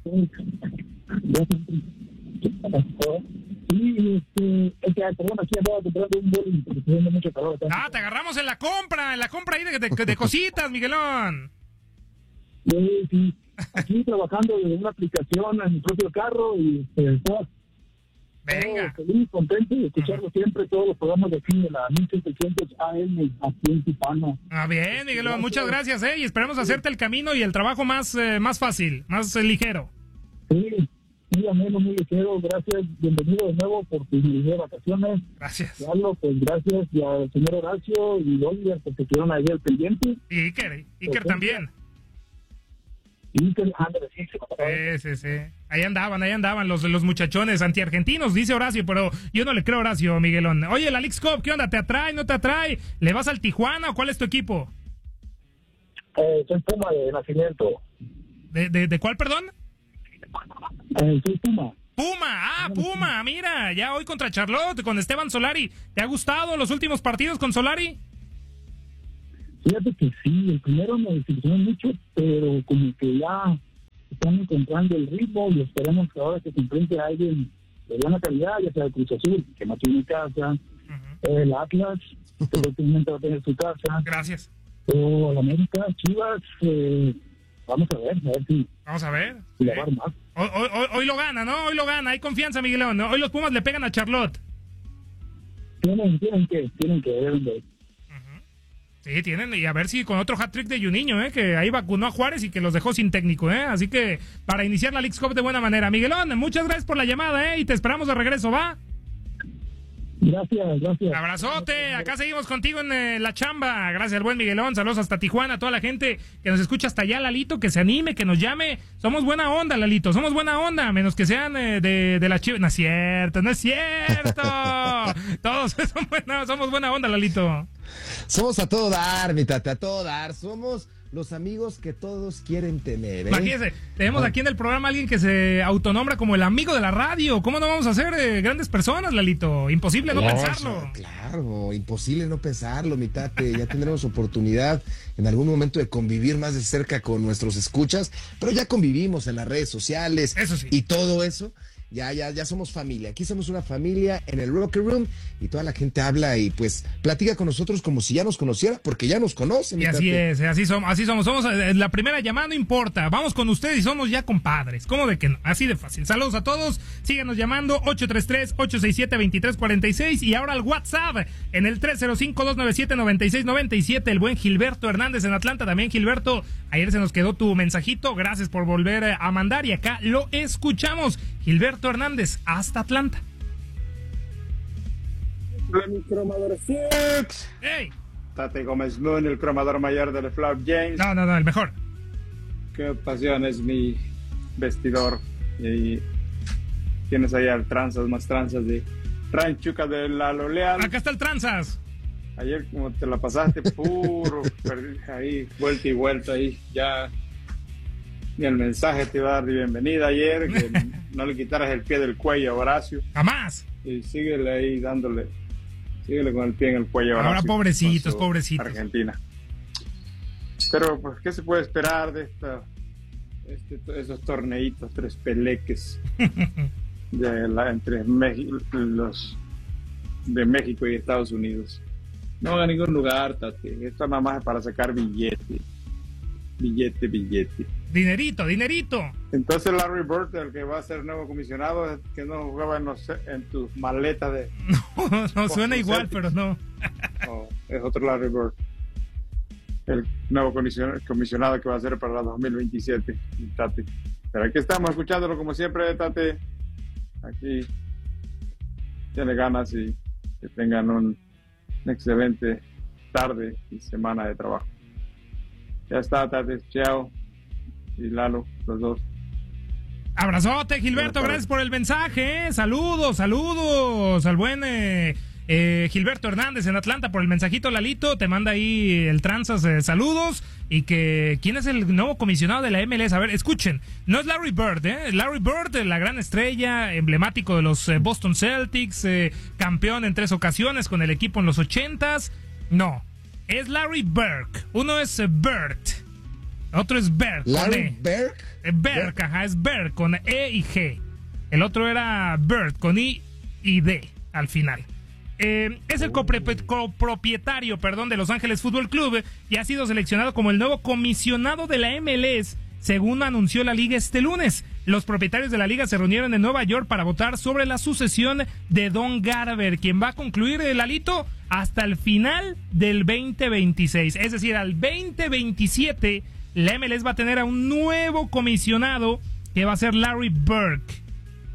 Sí, perdón, aquí andaba comprando un boli, porque estoy viendo mucho calor acá. Te agarramos en la compra ahí de cositas, Miguelón. Sí. Aquí trabajando en una aplicación en mi propio carro y venga, feliz, contento de escucharlo siempre, todos los programas de aquí de la 1600 AM aquí en Tijuana. Bien, Miguelón, muchas gracias, y esperamos hacerte el camino y el trabajo más fácil, más ligero. Sí, muy ameno, muy ligero, gracias, bienvenido de nuevo por tus vacaciones. Gracias. Carlos, pues gracias, y al señor Horacio y Oliver, porque quedaron ahí al pendiente. Y Iker también. Sí. Ahí andaban los muchachones antiargentinos, dice Horacio, pero yo no le creo a Horacio, Miguelón. Oye, la Leagues Cup, ¿qué onda? ¿Te atrae, no te atrae? ¿Le vas al Tijuana o cuál es tu equipo? Soy Puma de nacimiento. ¿De cuál, perdón? Soy Puma. Puma, mira, ya hoy contra Charlotte, con Esteban Solari. ¿Te ha gustado los últimos partidos con Solari? Fíjate que sí, el primero me desilusionó mucho, pero como que ya están encontrando el ritmo y esperemos que ahora que se enfrente a alguien de buena calidad, ya sea el Cruz Azul, que no tiene casa, el Atlas, que últimamente va a tener su casa. Gracias. O el América, Chivas, vamos a ver si... Vamos a ver. Si la va a armar. Hoy lo gana, ¿no? Hoy lo gana, hay confianza, Miguelón, ¿no? Hoy los Pumas le pegan a Charlotte. Tienen que ver. Sí, tienen, y a ver si con otro hat-trick de Juninho, que ahí vacunó a Juárez y que los dejó sin técnico, así que para iniciar la Leagues Cup de buena manera. Miguelón, muchas gracias por la llamada, y te esperamos de regreso, ¿va? Gracias. Abrazote, acá seguimos contigo en la chamba. Gracias al buen Miguelón, saludos hasta Tijuana, a toda la gente que nos escucha hasta allá, Lalito, que se anime, que nos llame. Somos buena onda, Lalito, somos buena onda, menos que sean de la Chivas. No es cierto. Todos somos buena onda, Lalito. Somos a todo dar, mi Tate, a todo dar. Somos los amigos que todos quieren tener. Imagínense, tenemos aquí en el programa a alguien que se autonombra como el amigo de la radio. ¿Cómo no vamos a ser grandes personas, Lalito? Imposible no pensarlo. Claro, imposible no pensarlo, mi Tate. Ya tendremos oportunidad en algún momento de convivir más de cerca con nuestros escuchas, pero ya convivimos en las redes sociales. Eso sí. Y todo eso. Ya somos familia. Aquí somos una familia en el Rocker Room y toda la gente habla y pues platica con nosotros como si ya nos conociera, porque ya nos conocen. Y así es, así somos. Somos la primera llamada, no importa. Vamos con ustedes y somos ya compadres. ¿Cómo de que no? Así de fácil. Saludos a todos. Síganos llamando 833-867-2346 y ahora al WhatsApp en el 305-297-9697. El buen Gilberto Hernández en Atlanta. También, Gilberto, ayer se nos quedó tu mensajito. Gracias por volver a mandar y acá lo escuchamos. Gilberto Hernández, hasta Atlanta. Mi cromador Six. ¡Hey! Tate Gómez Moon, el cromador mayor del Flop James. No, el mejor. Qué pasión es mi vestidor. Y tienes ahí al más tranzas de Ranchuca de Lalo Leal. Acá está el tranzas. Ayer como te la pasaste puro, ahí, vuelta y vuelta ahí, ya... Ni el mensaje te iba a dar de bienvenida ayer, que no le quitaras el pie del cuello a Horacio. ¡Jamás! Y síguele ahí síguele con el pie en el cuello a Horacio. Ahora pobrecitos. Argentina. Pero, pues, ¿qué se puede esperar de esos torneitos, tres peleques entre los de México y Estados Unidos? No va a ningún lugar, Tate. Esto nada más es para sacar billete. Dinerito. Entonces Larry Bird, el que va a ser nuevo comisionado, es que no jugaba en tus maletas de... No suena igual, pero no. Es otro Larry Bird. El nuevo comisionado que va a ser para la 2027, Tate. Pero aquí estamos escuchándolo como siempre, Tate. Aquí tiene ganas y que tengan una excelente tarde y semana de trabajo. Ya está, Tate, Cheo y Lalo, los dos. Abrazote, Gilberto, gracias por el mensaje. Saludos al buen Gilberto Hernández en Atlanta por el mensajito. Lalito, te manda ahí el tranzas, saludos. Y que, ¿quién es el nuevo comisionado de la MLS? A ver, escuchen, no es Larry Bird, Larry Bird, la gran estrella, emblemático de los Boston Celtics, campeón en 3 ocasiones con el equipo en los 80s. No. Es Larry Burke. Uno es Bert. Otro es Berg. ¿Larry Berg? Berg, ajá, es Berg con E y G. El otro era Bert con I y D al final. Es el copropietario, de Los Ángeles Fútbol Club y ha sido seleccionado como el nuevo comisionado de la MLS, según anunció la liga este lunes. Los propietarios de la liga se reunieron en Nueva York para votar sobre la sucesión de Don Garber, quien va a concluir, Lalito, hasta el final del 2026. Es decir, al 2027, la MLS va a tener a un nuevo comisionado que va a ser Larry Burke.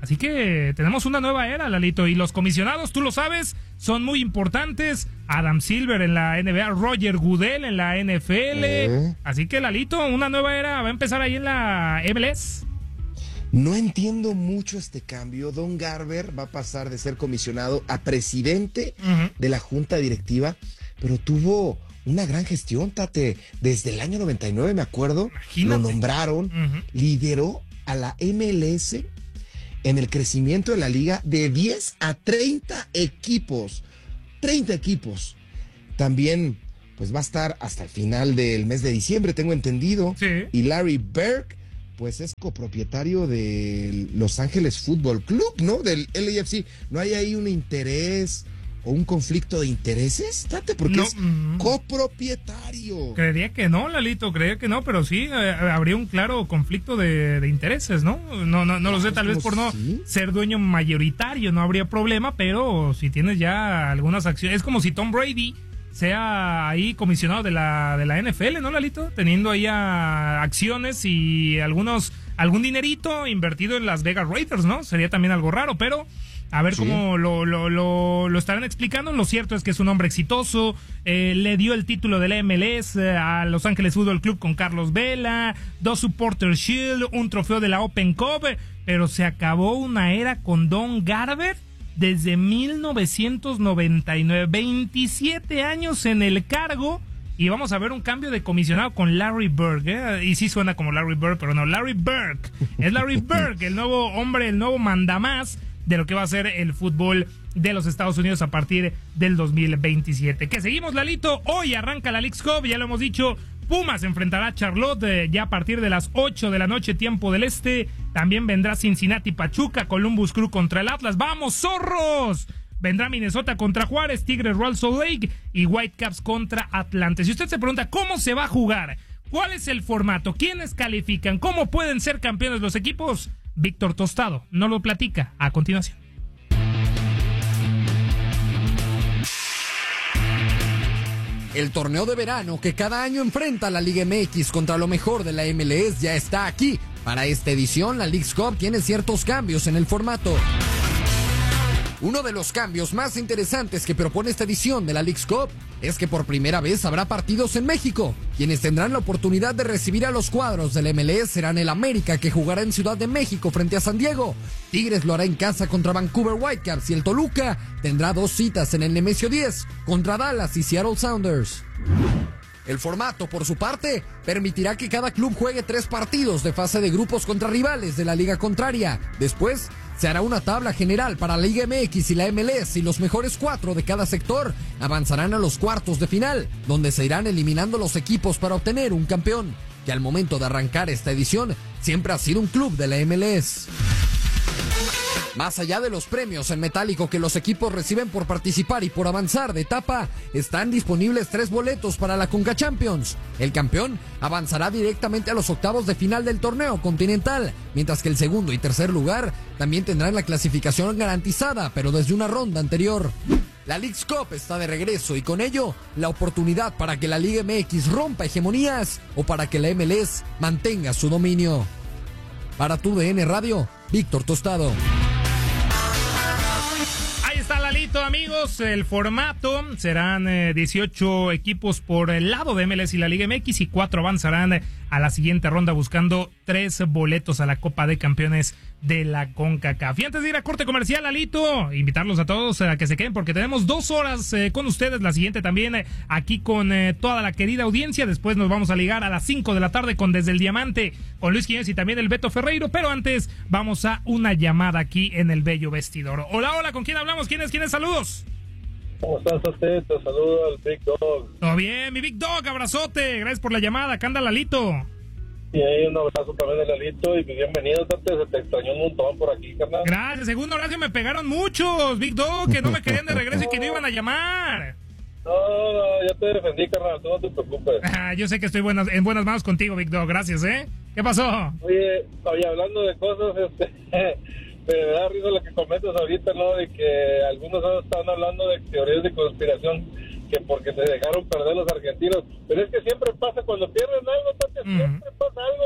Así que tenemos una nueva era, Lalito, y los comisionados, tú lo sabes, son muy importantes. Adam Silver en la NBA, Roger Goodell en la NFL. Así que, Lalito, una nueva era va a empezar ahí en la MLS. No entiendo mucho este cambio. Don Garber va a pasar de ser comisionado a presidente de la junta directiva, pero tuvo una gran gestión, Tate. Desde el año 99, me acuerdo, lo nombraron, lideró a la MLS en el crecimiento de la liga de 10 a 30 equipos. 30 equipos. También, pues va a estar hasta el final del mes de diciembre, tengo entendido. Sí. Y Larry Bird, pues es copropietario de Los Ángeles Fútbol Club, ¿no? Del LAFC. ¿No hay ahí un interés o un conflicto de intereses, Tate? Porque es copropietario. Creería que no, Lalito, creería que no, pero sí, habría un claro conflicto de intereses, ¿no? No lo sé, tal vez por no ser dueño mayoritario no habría problema, pero si tienes ya algunas acciones, es como si Tom Brady sea ahí comisionado de la NFL, ¿no, Lalito? Teniendo ahí acciones y algún dinerito invertido en Las Vegas Raiders, ¿no? Sería también algo raro, pero a ver cómo lo estarán explicando. Lo cierto es que es un hombre exitoso, le dio el título de la MLS a Los Ángeles Fútbol Club con Carlos Vela, 2 Supporters Shield, un trofeo de la Open Cup, pero se acabó una era con Don Garber desde 1999, 27 años en el cargo, y vamos a ver un cambio de comisionado con Larry Bird, y sí suena como Larry Bird, pero no, Larry Bird, es Larry Bird, el nuevo hombre, el nuevo mandamás de lo que va a ser el fútbol de los Estados Unidos a partir del 2027. Que seguimos, Lalito, hoy arranca la Leagues Cup, ya lo hemos dicho. Pumas enfrentará a Charlotte ya a partir de las 8 de la noche, tiempo del este. También vendrá Cincinnati Pachuca, Columbus Crew contra el Atlas. ¡Vamos, zorros! Vendrá Minnesota contra Juárez, Tigres Real Salt Lake y Whitecaps contra Atlanta. Si usted se pregunta cómo se va a jugar, cuál es el formato, quiénes califican, cómo pueden ser campeones los equipos, Víctor Tostado nos lo platica a continuación. El torneo de verano que cada año enfrenta a la Liga MX contra lo mejor de la MLS ya está aquí. Para esta edición, la Leagues Cup tiene ciertos cambios en el formato. Uno de los cambios más interesantes que propone esta edición de la Leagues Cup es que por primera vez habrá partidos en México. Quienes tendrán la oportunidad de recibir a los cuadros del MLS serán el América, que jugará en Ciudad de México frente a San Diego. Tigres lo hará en casa contra Vancouver Whitecaps, y el Toluca tendrá 2 citas en el Nemesio 10 contra Dallas y Seattle Sounders. El formato, por su parte, permitirá que cada club juegue 3 partidos de fase de grupos contra rivales de la liga contraria. Después, se hará una tabla general para la Liga MX y la MLS, y los mejores 4 de cada sector avanzarán a los cuartos de final, donde se irán eliminando los equipos para obtener un campeón, que al momento de arrancar esta edición siempre ha sido un club de la MLS. Más allá de los premios en metálico que los equipos reciben por participar y por avanzar de etapa, están disponibles 3 boletos para la Conca Champions. El campeón avanzará directamente a los octavos de final del torneo continental, mientras que el segundo y tercer lugar también tendrán la clasificación garantizada, pero desde una ronda anterior. La Leagues Cup está de regreso, y con ello la oportunidad para que la Liga MX rompa hegemonías o para que la MLS mantenga su dominio. Para TUDN Radio, Víctor Tostado. Está Lalito, amigos, el formato serán 18 equipos por el lado de MLS y la Liga MX, y 4 avanzarán a la siguiente ronda buscando 3 boletos a la Copa de Campeones de la CONCACAF. Y antes de ir a corte comercial, Lalito, invitarlos a todos a que se queden, porque tenemos 2 horas con ustedes, la siguiente también aquí con toda la querida audiencia. Después nos vamos a ligar a las 5 de la tarde con Desde el Diamante, con Luis Quiñones y también el Beto Ferreiro, pero antes vamos a una llamada aquí en el bello vestidor. Hola, ¿con quién hablamos? ¿Quiénes? Saludos. ¿Cómo estás, Te saludo al Big Dog. Todo bien, mi Big Dog, abrazote. Gracias por la llamada. ¿Qué anda, Lalito? Y ahí un abrazo también de Lalito, y bienvenido, Tate. Se te extrañó un montón por aquí, carnal. Gracias. Segundo abrazo, me pegaron muchos, Big Dog, que no me querían de regreso y que no iban a llamar. No, ya te defendí, carnal. Tú no te preocupes. Yo sé que estoy en buenas manos contigo, Big Dog. Gracias, ¿Qué pasó? Oye, hablando de cosas, me da risa lo que comentas ahorita, ¿no? De que algunos están hablando de teorías de conspiración, que porque se dejaron perder los argentinos. Pero es que siempre pasa cuando pierden algo, siempre pasa algo.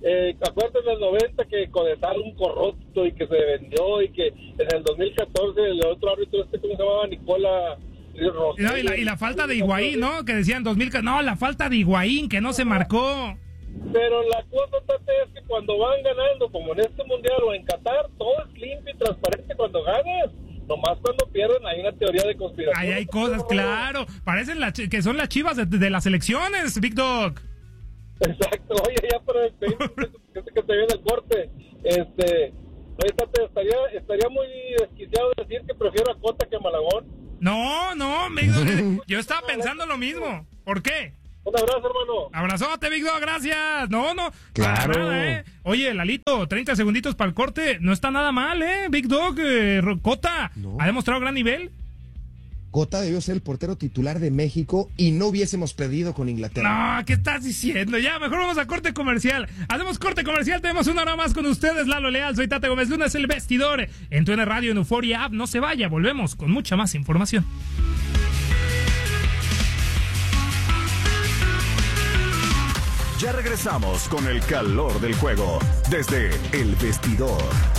Acuérdate en el 90 que Codesal un corrupto y que se vendió, y que en el 2014 el otro árbitro ¿cómo se llamaba? Nicola No, y la falta de Higuaín, ¿no? Que decían 2000, no, la falta de Higuaín que no se marcó. Pero la cosa, Tate, es que cuando van ganando, como en este mundial o en Qatar, todo es limpio y transparente cuando ganas. Nomás cuando pierden hay una teoría de conspiración. Ahí hay cosas, claro. Parecen que son las chivas de las elecciones, Big Dog. Exacto. Oye, ya para el que te viene el corte. Oye, Tate, estaría muy desquiciado decir que prefiero a Cota que a Malagón. No, yo estaba pensando lo mismo. ¿Por qué? Un abrazo, hermano. Abrazote, Big Dog, gracias. No, claro. Para nada, Oye, Lalito, 30 segunditos para el corte. No está nada mal, Big Dog, Cota, ha demostrado gran nivel. Cota debió ser el portero titular de México y no hubiésemos perdido con Inglaterra. No, ¿qué estás diciendo? Ya, mejor vamos a corte comercial. Hacemos corte comercial, tenemos una hora más con ustedes. Lalo Leal, soy Tate Gómez Luna, es el vestidor. En TUDN Radio, en Euforia App, no se vaya, volvemos con mucha más información. Ya regresamos con el calor del juego desde el vestidor.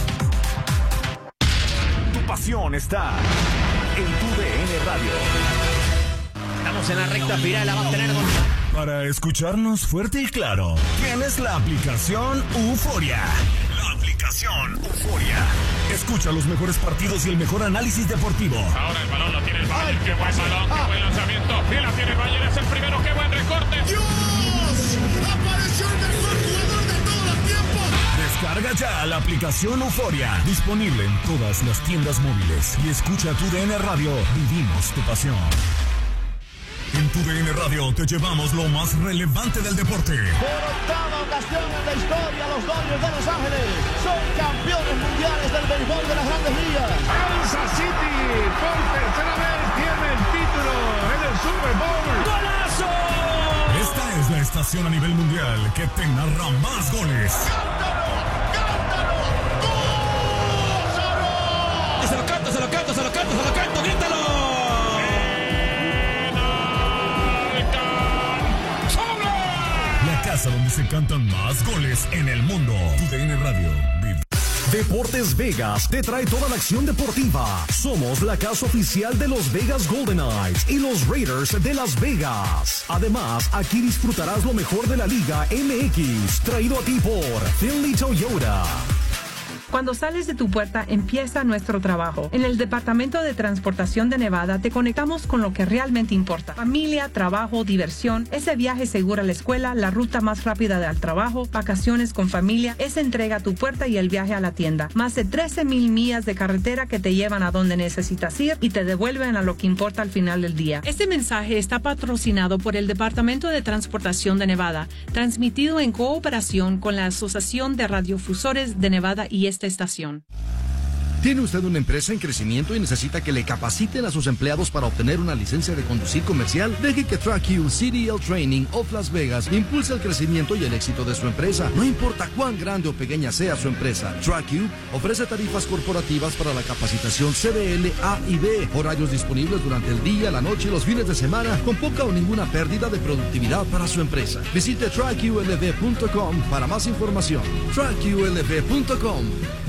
Tu pasión está en TUDN Radio. Estamos en la recta final, la va a tener Para escucharnos fuerte y claro, tienes la aplicación Euforia. La aplicación Euforia. Escucha los mejores partidos y el mejor análisis deportivo. Ahora el balón lo tiene el Bayern. Qué buen balón, qué buen lanzamiento. Y la tiene el Bayern, es el primero, qué buen recorte. ¡Dios! ¡Apareció el mejor jugador de todos los tiempos! Descarga ya la aplicación Euforia. Disponible en todas las tiendas móviles. Y escucha TUDN Radio. Vivimos tu pasión. En TUDN Radio te llevamos lo más relevante del deporte. Por octava ocasión en la historia, los Dodgers de Los Ángeles son campeones mundiales del béisbol de las Grandes Ligas. Kansas City por tercera vez tiene el título en el Super Bowl. ¡Golazo! Esta es la estación a nivel mundial que te narra más goles. ¡Cántalo! ¡Cántalo! ¡Gózalo! Se lo canto, grítalo. La casa donde se cantan más goles en el mundo. TUDN Radio. Deportes Vegas te trae toda la acción deportiva. Somos la casa oficial de los Vegas Golden Knights y los Raiders de Las Vegas. Además, aquí disfrutarás lo mejor de la Liga MX, traído a ti por Finley Toyota. Cuando sales de tu puerta empieza nuestro trabajo. En el Departamento de Transportación de Nevada te conectamos con lo que realmente importa. Familia, trabajo, diversión, ese viaje seguro a la escuela, la ruta más rápida al trabajo, vacaciones con familia, esa entrega a tu puerta y el viaje a la tienda. Más de 13,000 millas de carretera que te llevan a donde necesitas ir y te devuelven a lo que importa al final del día. Este mensaje está patrocinado por el Departamento de Transportación de Nevada, transmitido en cooperación con la Asociación de Radiofusores de Nevada y esta estación. ¿Tiene usted una empresa en crecimiento y necesita que le capaciten a sus empleados para obtener una licencia de conducir comercial? Deje que TrackU CDL Training of Las Vegas impulse el crecimiento y el éxito de su empresa. No importa cuán grande o pequeña sea su empresa, TrackU ofrece tarifas corporativas para la capacitación CDL A y B, horarios disponibles durante el día, la noche y los fines de semana, con poca o ninguna pérdida de productividad para su empresa. Visite TrackULV.com para más información. TrackULV.com.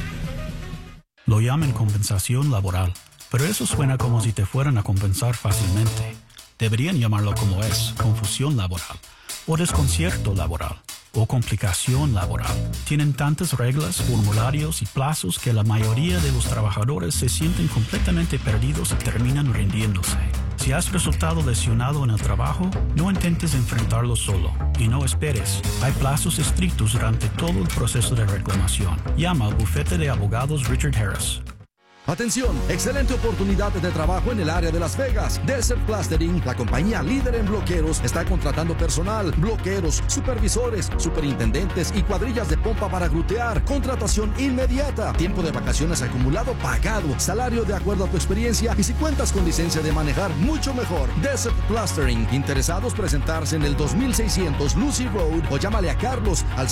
Lo llaman compensación laboral, pero eso suena como si te fueran a compensar fácilmente. Deberían llamarlo como es, confusión laboral, o desconcierto laboral, o complicación laboral. Tienen tantas reglas, formularios y plazos que la mayoría de los trabajadores se sienten completamente perdidos y terminan rindiéndose. Si has resultado lesionado en el trabajo, no intentes enfrentarlo solo y no esperes. Hay plazos estrictos durante todo el proceso de reclamación. Llama al bufete de abogados Richard Harris. Atención, excelente oportunidad de trabajo en el área de Las Vegas. Desert Plastering, la compañía líder en bloqueros, está contratando personal, bloqueros, supervisores, superintendentes y cuadrillas de pompa para grutear. Contratación inmediata, tiempo de vacaciones acumulado pagado, salario de acuerdo a tu experiencia y si cuentas con licencia de manejar, mucho mejor. Desert Plastering, interesados presentarse en el 2600 Lucy Road o llámale a Carlos al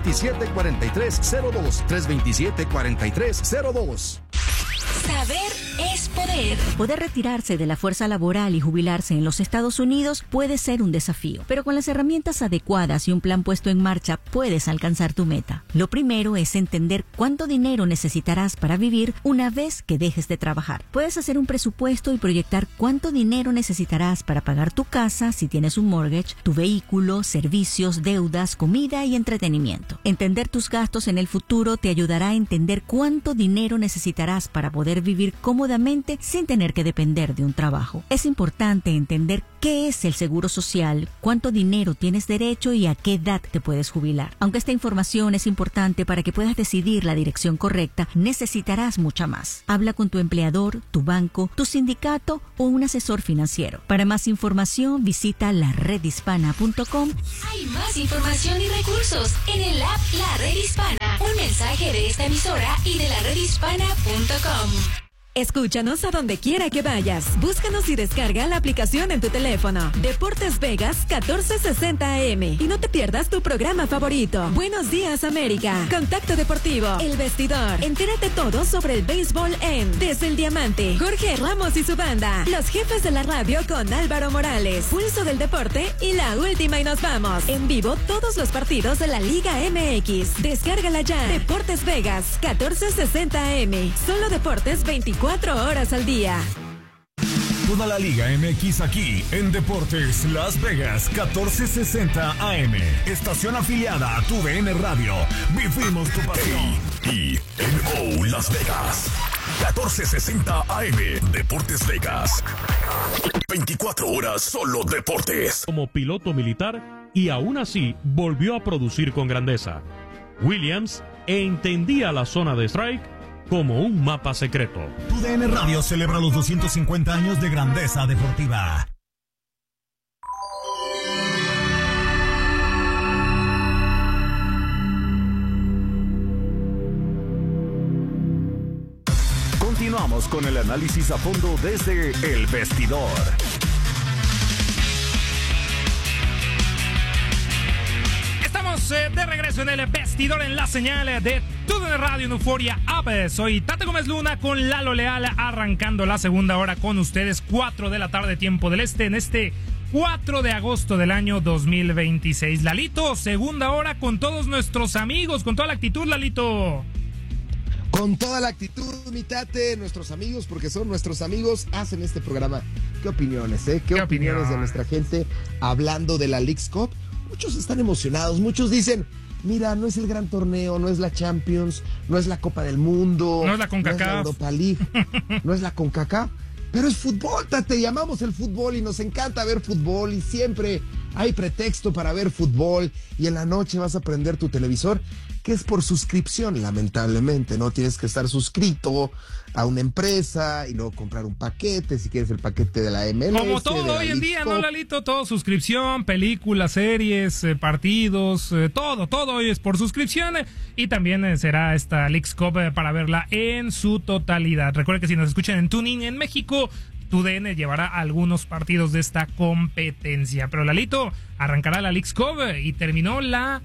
702-327-4302, 327-4302. Saber es poder. Poder retirarse de la fuerza laboral y jubilarse en los Estados Unidos puede ser un desafío, pero con las herramientas adecuadas y un plan puesto en marcha puedes alcanzar tu meta. Lo primero es entender cuánto dinero necesitarás para vivir una vez que dejes de trabajar. Puedes hacer un presupuesto y proyectar cuánto dinero necesitarás para pagar tu casa si tienes un mortgage, tu vehículo, servicios, deudas, comida y entretenimiento. Entender tus gastos en el futuro te ayudará a entender cuánto dinero necesitarás para poder vivir cómodamente sin tener que depender de un trabajo. Es importante entender qué es el seguro social, cuánto dinero tienes derecho y a qué edad te puedes jubilar. Aunque esta información es importante para que puedas decidir la dirección correcta, necesitarás mucha más. Habla con tu empleador, tu banco, tu sindicato o un asesor financiero. Para más información, visita laredhispana.com. Hay más información y recursos en el app La Red Hispana. Un mensaje de esta emisora y de laredhispana.com. Escúchanos a donde quiera que vayas. Búscanos y descarga la aplicación en tu teléfono. Deportes Vegas 1460 AM. Y no te pierdas tu programa favorito. Buenos días, América. Contacto Deportivo. El Vestidor. Entérate todo sobre el béisbol en Desde el Diamante. Jorge Ramos y su banda. Los Jefes de la Radio con Álvaro Morales. Pulso del Deporte y La Última y Nos Vamos. En vivo todos los partidos de la Liga MX. Descárgala ya. Deportes Vegas 1460 AM. Solo deportes 24 horas al día. Toda la Liga MX aquí en Deportes Las Vegas 1460 AM. Estación afiliada a tu DN Radio. Vivimos tu pasión. Y Las Vegas 1460 AM. Deportes Vegas. 24 horas solo deportes. Como piloto militar y aún así volvió a producir con grandeza. Williams entendía la zona de strike como un mapa secreto. Tu DN Radio celebra los 250 años de grandeza deportiva. Continuamos con el análisis a fondo desde El Vestidor. Estamos de regreso en El Vestidor en la señal de TUDN Radio en Euforia App. Soy Tate Gómez Luna con Lalo Leal arrancando la segunda hora con ustedes, 4 de la tarde tiempo del este, en este 4 de agosto del año 2026. Lalito, segunda hora con todos nuestros amigos, con toda la actitud, Lalito. Con toda la actitud, mi Tate, nuestros amigos, porque son nuestros amigos, hacen este programa. ¿Qué opiniones, ¿Qué opiniones de nuestra gente hablando de la Leagues Cup? Muchos están emocionados, muchos dicen, mira, no es el gran torneo, no es la Champions, no es la Copa del Mundo, no es la CONCACAF, no es la Europa League, no es la CONCACAF, pero es fútbol, Tate, llamamos el fútbol y nos encanta ver fútbol y siempre hay pretexto para ver fútbol y en la noche vas a prender tu televisor, que es por suscripción, lamentablemente, ¿no? Tienes que estar suscrito a una empresa y luego comprar un paquete, si quieres el paquete de la MLS. Como todo hoy en día, ¿no, Lalito? Todo suscripción, películas, series, partidos, todo hoy es por suscripción y también será esta Leagues Cup para verla en su totalidad. Recuerden que si nos escuchan en TuneIn en México, TUDN llevará algunos partidos de esta competencia. Pero Lalito, arrancará la Leagues Cup y terminó la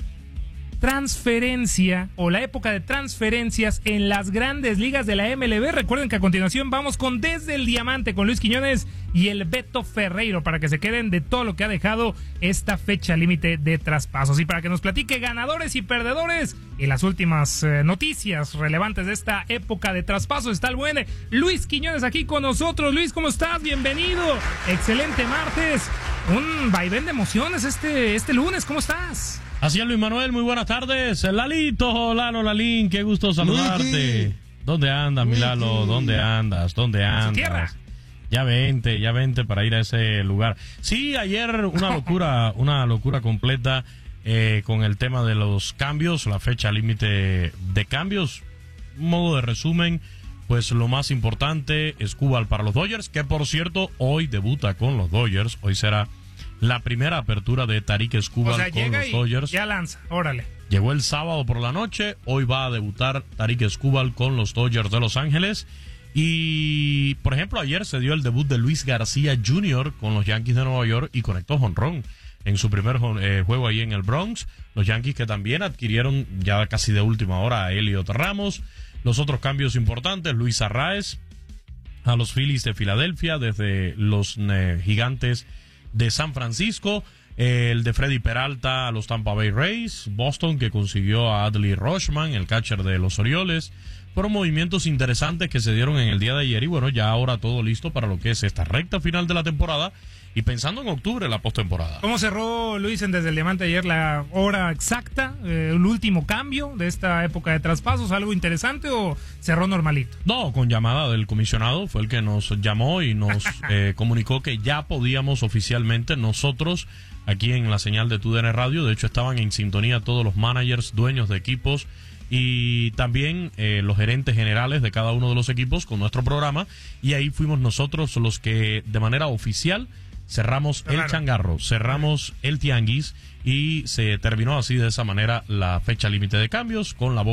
transferencia o la época de transferencias en las grandes ligas de la MLB. Recuerden que a continuación vamos con Desde el Diamante con Luis Quiñones y el Beto Ferreiro para que se queden de todo lo que ha dejado esta fecha límite de traspasos y para que nos platique ganadores y perdedores y las últimas noticias relevantes de esta época de traspasos. Está el buen Luis Quiñones aquí con nosotros. Luis, ¿cómo estás? Bienvenido. Excelente martes. Un vaivén de emociones este lunes. ¿Cómo estás? Así es, Luis Manuel, muy buenas tardes. Lalito, Lalo, Lalín, qué gusto saludarte. ¿Dónde andas, mi Lalo? ¿Dónde andas? ¿En su tierra? Ya vente para ir a ese lugar. Sí, ayer una locura completa con el tema de los cambios, la fecha límite de cambios. Modo de resumen, pues lo más importante, Escobar para los Dodgers, que por cierto, hoy debuta con los Dodgers. Hoy será la primera apertura de Tarik Escobar con los Dodgers. Ya lanza, órale. Llegó el sábado por la noche, hoy va a debutar Tarik Escobar con los Dodgers de Los Ángeles. Y, por ejemplo, ayer se dio el debut de Luis García Jr. con los Yankees de Nueva York y conectó jonrón en su primer juego ahí en el Bronx. Los Yankees que también adquirieron ya casi de última hora a Elliot Ramos. Los otros cambios importantes, Luis Arraez a los Phillies de Filadelfia, desde los Gigantes de San Francisco, el de Freddy Peralta a los Tampa Bay Rays, Boston que consiguió a Adley Rutschman, el catcher de los Orioles. Fueron movimientos interesantes que se dieron en el día de ayer y bueno, ya ahora todo listo para lo que es esta recta final de la temporada y pensando en octubre, la postemporada. ¿Cómo cerró, Luis, desde el Diamante ayer la hora exacta, el último cambio de esta época de traspasos? ¿Algo interesante o cerró normalito? No, con llamada del comisionado, fue el que nos llamó y nos comunicó que ya podíamos oficialmente nosotros, aquí en la señal de TUDN Radio, de hecho estaban en sintonía todos los managers, dueños de equipos, y también los gerentes generales de cada uno de los equipos con nuestro programa, y ahí fuimos nosotros los que de manera oficial cerramos el changarro, cerramos el tianguis y se terminó así de esa manera la fecha límite de cambios con la